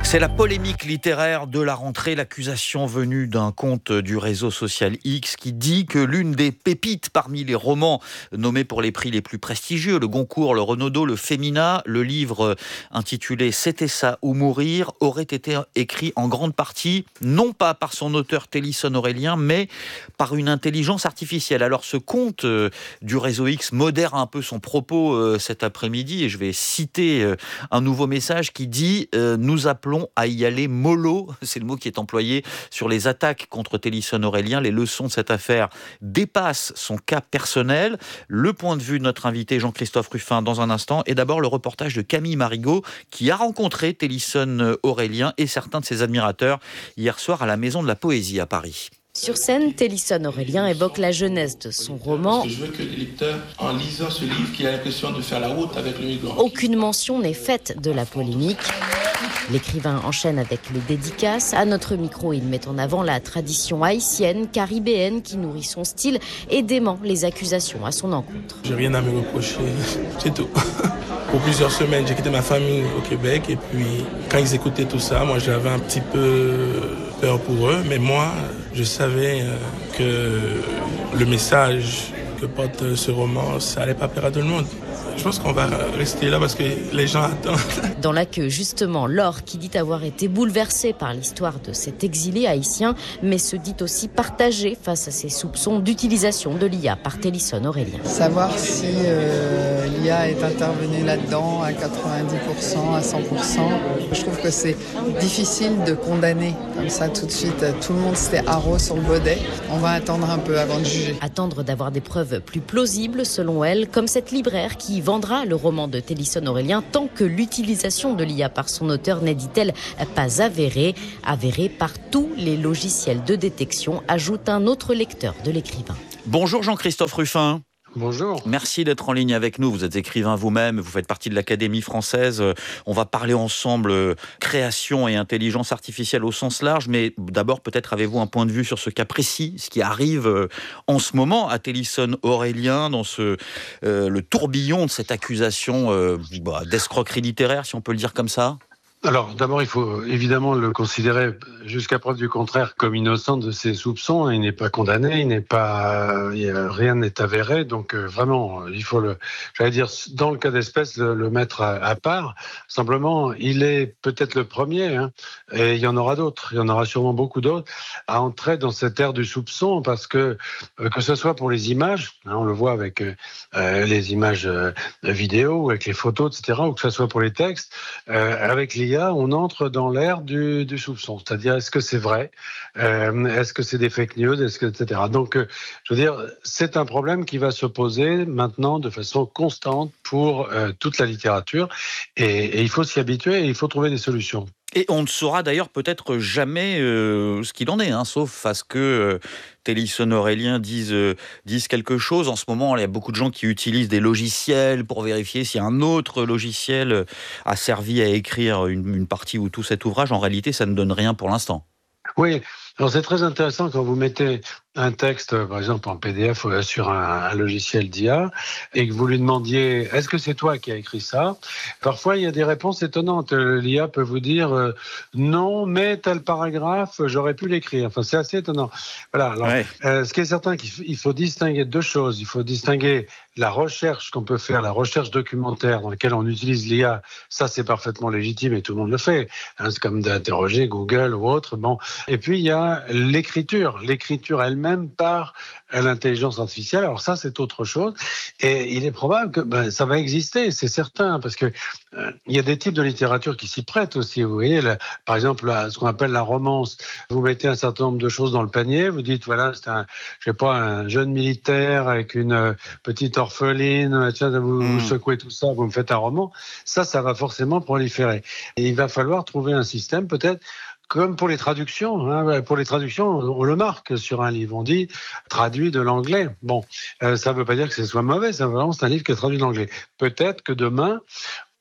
C'est la polémique littéraire de la rentrée, l'accusation venue d'un compte du réseau social X qui dit que l'une des pépites parmi les romans nommés pour les prix les plus prestigieux, le Goncourt, le Renaudot, le Femina, le livre intitulé « C'était ça ou mourir » aurait été écrit en grande partie, non pas par son auteur Télisson Aurélien, mais par une intelligence artificielle. Alors ce compte du réseau X modère un peu son propos cet après-midi et je vais citer un nouveau message qui dit euh, « Nous appelons à y aller mollo », c'est le mot qui est employé sur les attaques contre Télisson Aurélien. Les leçons de cette affaire dépassent son cas personnel. Le point de vue de notre invité Jean-Christophe Rufin dans un instant. Et d'abord le reportage de Camille Marigot qui a rencontré Télisson Aurélien et certains de ses admirateurs hier soir à la Maison de la Poésie à Paris. Sur scène, Télisson Aurélien évoque la jeunesse de son roman. Parce que je veux que les lecteurs, en lisant ce livre, qu'il ait l'impression de faire la route avec le migrant. Aucune mention n'est faite de la polémique. L'écrivain enchaîne avec les dédicaces. À notre micro, il met en avant la tradition haïtienne, caribéenne qui nourrit son style et dément les accusations à son encontre. J'ai rien à me reprocher, c'est tout. Pour plusieurs semaines, j'ai quitté ma famille au Québec et puis quand ils écoutaient tout ça, moi j'avais un petit peu peur pour eux, mais moi je savais que le message que porte ce roman, ça allait pas plaire à tout le monde. Je pense qu'on va rester là parce que les gens attendent. Dans la queue, justement, Laure, qui dit avoir été bouleversée par l'histoire de cet exilé haïtien, mais se dit aussi partagée face à ces soupçons d'utilisation de l'I A par Télisson Aurélien. Savoir si euh, l'I A est intervenue là-dedans à quatre-vingt-dix pour cent, à cent pour cent, je trouve que c'est difficile de condamner comme ça tout de suite. Tout le monde s'était haro sur le baudet. On va attendre un peu avant de juger. Attendre d'avoir des preuves plus plausibles, selon elle, comme cette libraire qui vendra le roman de Télisson Aurélien tant que l'utilisation de l'I A par son auteur n'est, dit-elle, pas avérée, avérée par tous les logiciels de détection, ajoute un autre lecteur de l'écrivain. Bonjour Jean-Christophe Rufin. Bonjour. Merci d'être en ligne avec nous. Vous êtes écrivain vous-même, vous faites partie de l'Académie française. On va parler ensemble création et intelligence artificielle au sens large, mais d'abord peut-être avez-vous un point de vue sur ce cas précis, ce qui arrive en ce moment à Télisson Aurélien dans ce, euh, le tourbillon de cette accusation euh, bah, d'escroquerie littéraire, si on peut le dire comme ça. Alors, d'abord, il faut évidemment le considérer jusqu'à preuve du contraire comme innocent de ses soupçons. Il n'est pas condamné, il n'est pas, il a, rien n'est avéré. Donc, euh, vraiment, il faut le, j'allais dire, dans le cas d'espèce, le, le mettre à, à part. Simplement, il est peut-être le premier, hein, et il y en aura d'autres. Il y en aura sûrement beaucoup d'autres à entrer dans cette ère du soupçon, parce que euh, que ce soit pour les images, hein, on le voit avec euh, les images euh, vidéo, avec les photos, et cetera, ou que ce soit pour les textes, euh, avec les on entre dans l'ère du, du soupçon, c'est-à-dire est-ce que c'est vrai, euh, est-ce que c'est des fake news, est-ce que, et cetera. Donc, euh, je veux dire, c'est un problème qui va se poser maintenant de façon constante pour euh, toute la littérature, et, et il faut s'y habituer et il faut trouver des solutions. Et on ne saura d'ailleurs peut-être jamais euh, ce qu'il en est, hein, sauf à ce que euh, Télisson Aurélien dise, euh, dise quelque chose. En ce moment, il y a beaucoup de gens qui utilisent des logiciels pour vérifier si un autre logiciel a servi à écrire une, une partie ou tout cet ouvrage. En réalité, ça ne donne rien pour l'instant. Oui, alors c'est très intéressant quand vous mettez un texte, par exemple en P D F sur un, un logiciel d'I A, et que vous lui demandiez « est-ce que c'est toi qui as écrit ça ?» Parfois, il y a des réponses étonnantes. L'I A peut vous dire euh, « non, mais tel paragraphe, j'aurais pu l'écrire ». Enfin, c'est assez étonnant. Voilà. Alors, ouais. euh, ce qui est certain, qu'il faut distinguer deux choses. Il faut distinguer la recherche qu'on peut faire, la recherche documentaire dans laquelle on utilise l'I A. Ça, c'est parfaitement légitime et tout le monde le fait. Hein, c'est comme d'interroger Google ou autre. Bon. Et puis, il y a l'écriture. L'écriture elle-même par l'intelligence artificielle. Alors ça, c'est autre chose. Et il est probable que ben, ça va exister, c'est certain, parce que euh, il y a des types de littérature qui s'y prêtent aussi. Vous voyez, là, par exemple, là, ce qu'on appelle la romance. Vous mettez un certain nombre de choses dans le panier. Vous dites, voilà, c'est un, je sais pas, un jeune militaire avec une euh, petite orpheline. Tiens, vous, mmh. vous secouez tout ça, vous me faites un roman. Ça, ça va forcément proliférer. Et il va falloir trouver un système, peut-être. Comme pour les traductions, hein, pour les traductions, on le marque sur un livre. On dit traduit de l'anglais. Bon, euh, ça ne veut pas dire que ce soit mauvais. Ça, vraiment, c'est un livre qui est traduit de l'anglais. Peut-être que demain,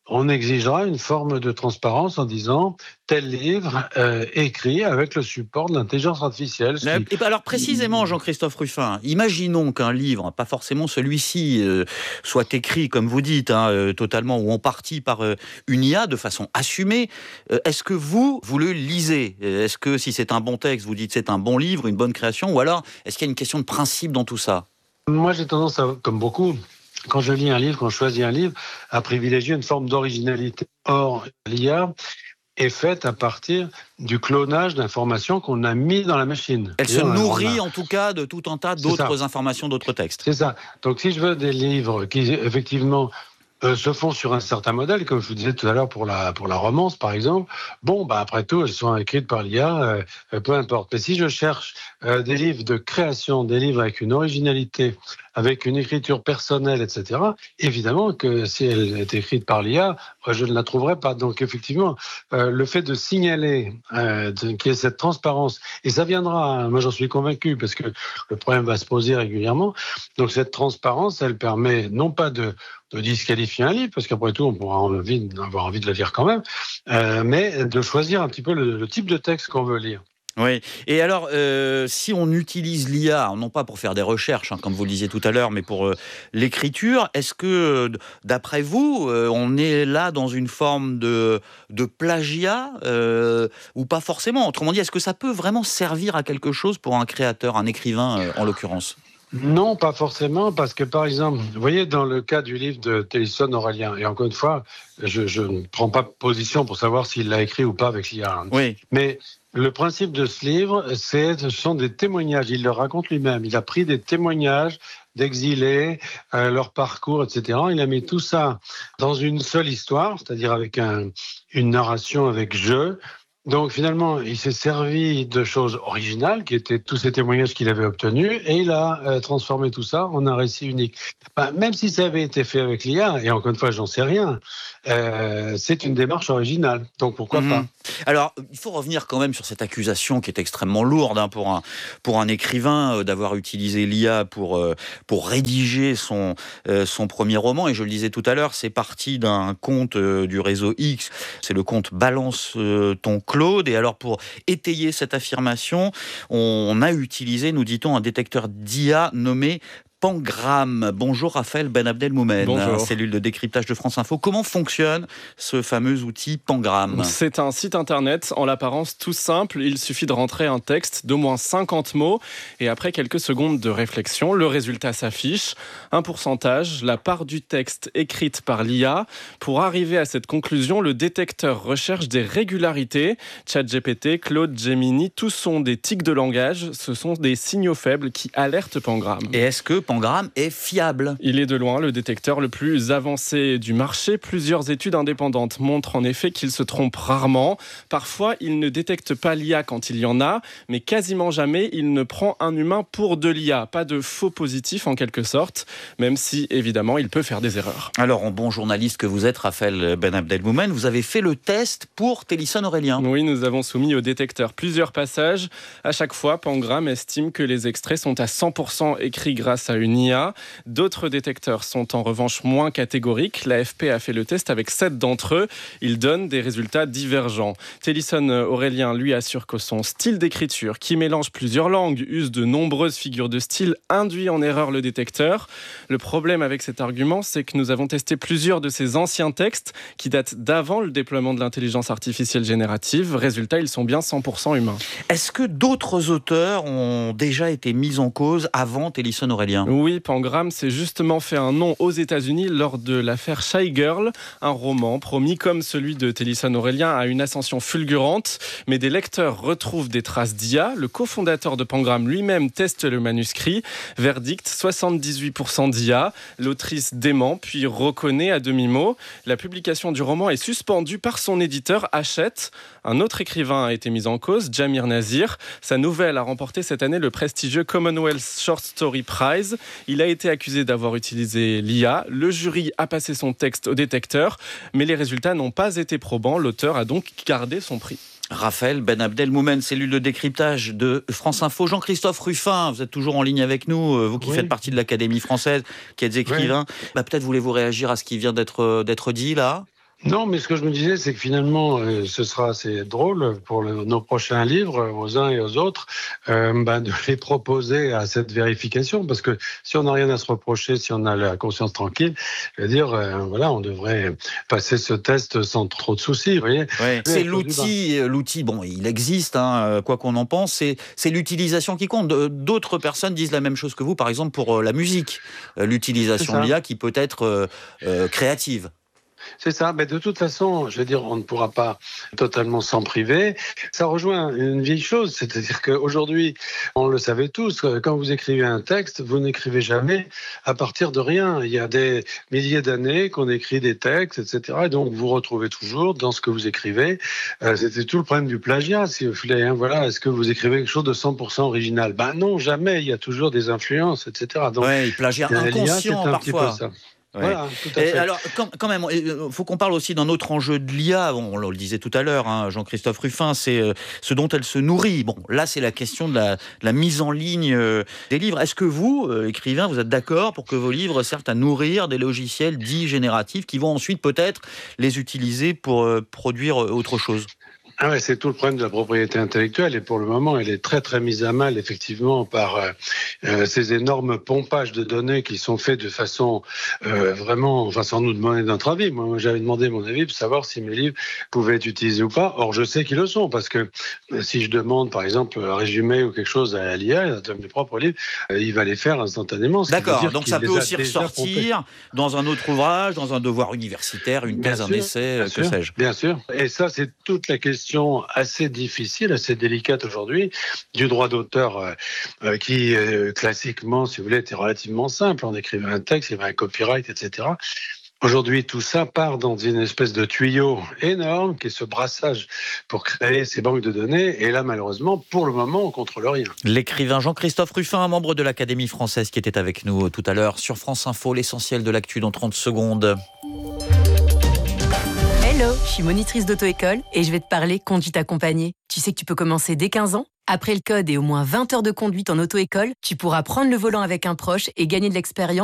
on exigera une forme de transparence en disant tel livre euh, écrit avec le support de l'intelligence artificielle. Qui... Et alors précisément, Jean-Christophe Ruffin, imaginons qu'un livre, pas forcément celui-ci, euh, soit écrit, comme vous dites, hein, euh, totalement ou en partie par euh, une I A de façon assumée. Euh, est-ce que vous, vous le lisez ? Est-ce que si c'est un bon texte, vous dites c'est un bon livre, une bonne création, ou alors est-ce qu'il y a une question de principe dans tout ça ? Moi, j'ai tendance, à, comme beaucoup, quand je lis un livre, quand je choisis un livre, à privilégier une forme d'originalité. Or, l'I A est faite à partir du clonage d'informations qu'on a mis dans la machine. Elle se nourrit en tout cas de tout un tas d'autres informations, d'autres textes. C'est ça. Donc si je veux des livres qui effectivement euh, se font sur un certain modèle, comme je vous disais tout à l'heure pour la, pour la romance par exemple, bon, bah, après tout, elles sont écrites par l'I A, euh, peu importe. Mais si je cherche euh, des livres de création, des livres avec une originalité, avec une écriture personnelle, et cetera, évidemment que si elle est écrite par l'I A, je ne la trouverai pas. Donc effectivement, euh, le fait de signaler euh, de, qu'il y ait cette transparence, et ça viendra, moi j'en suis convaincu, parce que le problème va se poser régulièrement, donc cette transparence, elle permet non pas de, de disqualifier un livre, parce qu'après tout, on pourra envie, avoir envie de le lire quand même, euh, mais de choisir un petit peu le, le type de texte qu'on veut lire. Oui, et alors, euh, si on utilise l'I A, non pas pour faire des recherches, hein, comme vous le disiez tout à l'heure, mais pour euh, l'écriture, est-ce que, d'après vous, euh, on est là dans une forme de, de plagiat euh, ou pas forcément ? Autrement dit, est-ce que ça peut vraiment servir à quelque chose pour un créateur, un écrivain euh, en l'occurrence ? Non, pas forcément, parce que par exemple, vous voyez, dans le cas du livre de Télisson Aurélien, et encore une fois, je, je ne prends pas position pour savoir s'il l'a écrit ou pas avec l'I A, oui. mais le principe de ce livre, c'est, ce sont des témoignages, il le raconte lui-même, il a pris des témoignages d'exilés, euh, leur parcours, et cetera. Il a mis tout ça dans une seule histoire, c'est-à-dire avec un, une narration avec jeu. Donc finalement, il s'est servi de choses originales, qui étaient tous ces témoignages qu'il avait obtenus, et il a euh, transformé tout ça en un récit unique. Enfin, même si ça avait été fait avec l'I A, et encore une fois, j'en sais rien, euh, c'est une démarche originale. Donc pourquoi mmh. pas ? Alors, il faut revenir quand même sur cette accusation qui est extrêmement lourde hein, pour un pour un écrivain euh, d'avoir utilisé l'I A pour euh, pour rédiger son euh, son premier roman. Et je le disais tout à l'heure, c'est parti d'un compte euh, du réseau X. C'est le compte Balance euh, ton Claude. Et alors, pour étayer cette affirmation, on a utilisé, nous dit-on, un détecteur d'I A nommé Pangram. Bonjour Raphaël Ben Abdelmoumen, Bonjour. Cellule de décryptage de France Info. Comment fonctionne ce fameux outil Pangram ? C'est un site internet en l'apparence tout simple. Il suffit de rentrer un texte d'au moins cinquante mots et après quelques secondes de réflexion, le résultat s'affiche. Un pourcentage, la part du texte écrite par l'I A. Pour arriver à cette conclusion, le détecteur recherche des régularités. ChatGPT, Claude, Gemini, tous sont des tics de langage. Ce sont des signaux faibles qui alertent Pangram. Et est-ce que Pangram est fiable ? Il est de loin le détecteur le plus avancé du marché. Plusieurs études indépendantes montrent en effet qu'il se trompe rarement. Parfois, il ne détecte pas l'I A quand il y en a, mais quasiment jamais il ne prend un humain pour de l'I A. Pas de faux positif en quelque sorte, même si évidemment il peut faire des erreurs. Alors, en bon journaliste que vous êtes, Raphaël Ben Abdelmoumen, vous avez fait le test pour Télisson Aurélien. Oui, nous avons soumis au détecteur plusieurs passages. À chaque fois, Pangram estime que les extraits sont à cent pour cent écrits grâce à une I A. D'autres détecteurs sont en revanche moins catégoriques. L'A F P a fait le test avec sept d'entre eux. Ils donnent des résultats divergents. Télisson Aurélien, lui, assure que son style d'écriture, qui mélange plusieurs langues, use de nombreuses figures de style, induit en erreur le détecteur. Le problème avec cet argument, c'est que nous avons testé plusieurs de ces anciens textes qui datent d'avant le déploiement de l'intelligence artificielle générative. Résultat, ils sont bien cent pour cent humains. Est-ce que d'autres auteurs ont déjà été mis en cause avant Télisson Aurélien ? Oui, Pangram s'est justement fait un nom aux États-Unis lors de l'affaire Shy Girl, un roman promis comme celui de Télisson Aurélien à une ascension fulgurante, mais des lecteurs retrouvent des traces d'I A. Le cofondateur de Pangram lui-même teste le manuscrit. Verdict, soixante-dix-huit pour cent d'I A. L'autrice dément, puis reconnaît à demi-mot. La publication du roman est suspendue par son éditeur Hachette. Un autre écrivain a été mis en cause, Jamir Nazir. Sa nouvelle a remporté cette année le prestigieux Commonwealth Short Story Prize. Il a été accusé d'avoir utilisé l'I A. Le jury a passé son texte au détecteur, mais les résultats n'ont pas été probants. L'auteur a donc gardé son prix. Raphaël Ben Abdelmoumen, cellule de décryptage de France Info. Jean-Christophe Ruffin, vous êtes toujours en ligne avec nous, vous qui oui. faites partie de l'Académie française, qui êtes écrivain. Oui. Bah, peut-être voulez-vous réagir à ce qui vient d'être, d'être dit là ? Non, mais ce que je me disais, c'est que finalement, euh, ce sera assez drôle pour le, nos prochains livres, aux uns et aux autres, euh, ben, de les proposer à cette vérification, parce que si on n'a rien à se reprocher, si on a la conscience tranquille, je veux dire, euh, voilà, on devrait passer ce test sans trop de soucis, vous voyez. Ouais, c'est l'outil, l'outil, bon, il existe, hein, quoi qu'on en pense, c'est, c'est l'utilisation qui compte. D'autres personnes disent la même chose que vous, par exemple pour la musique, l'utilisation de l'I A qui peut être euh, euh, créative. C'est ça, mais de toute façon, je veux dire, on ne pourra pas totalement s'en priver. Ça rejoint une vieille chose, c'est-à-dire qu'aujourd'hui, on le savait tous, quand vous écrivez un texte, vous n'écrivez jamais à partir de rien. Il y a des milliers d'années qu'on écrit des textes, et cetera. Et donc, vous retrouvez toujours dans ce que vous écrivez. Euh, c'était tout le problème du plagiat, si vous voulez. Hein, voilà, est-ce que vous écrivez quelque chose de cent pour cent original ? Ben non, jamais. Il y a toujours des influences, et cetera. Donc, ouais, plagiat inconscient c'est un parfois. Petit peu ça. Ouais. Voilà, tout à fait. Et alors, quand, quand même, il faut qu'on parle aussi d'un autre enjeu de l'I A. Bon, on le disait tout à l'heure, hein, Jean-Christophe Rufin, c'est euh, ce dont elle se nourrit. Bon, là, c'est la question de la, de la mise en ligne euh, des livres. Est-ce que vous, euh, écrivain, vous êtes d'accord pour que vos livres servent à nourrir des logiciels dits génératifs qui vont ensuite peut-être les utiliser pour euh, produire autre chose ? Ah ouais, c'est tout le problème de la propriété intellectuelle et pour le moment, elle est très très mise à mal effectivement par euh, euh, ces énormes pompages de données qui sont faits de façon euh, vraiment, enfin sans nous demander notre avis. Moi, j'avais demandé mon avis pour savoir si mes livres pouvaient être utilisés ou pas. Or, je sais qu'ils le sont parce que euh, si je demande par exemple un résumé ou quelque chose à l'I A, dans mes propres livres, euh, il va les faire instantanément. D'accord, donc ça peut aussi ressortir dans un autre ouvrage, dans un devoir universitaire, une thèse, un essai, que sais-je. Bien sûr, et ça c'est toute la question assez difficile, assez délicate aujourd'hui, du droit d'auteur euh, qui, euh, classiquement, si vous voulez, était relativement simple. On écrivait un texte, il y avait un copyright, et cetera. Aujourd'hui, tout ça part dans une espèce de tuyau énorme qui est ce brassage pour créer ces banques de données. Et là, malheureusement, pour le moment, on ne contrôle rien. L'écrivain Jean-Christophe Rufin, un membre de l'Académie française qui était avec nous tout à l'heure sur France Info, l'essentiel de l'actu dans trente secondes. Hello, je suis monitrice d'auto-école et je vais te parler conduite accompagnée. Tu sais que tu peux commencer dès quinze ans ? Après le code et au moins vingt heures de conduite en auto-école, tu pourras prendre le volant avec un proche et gagner de l'expérience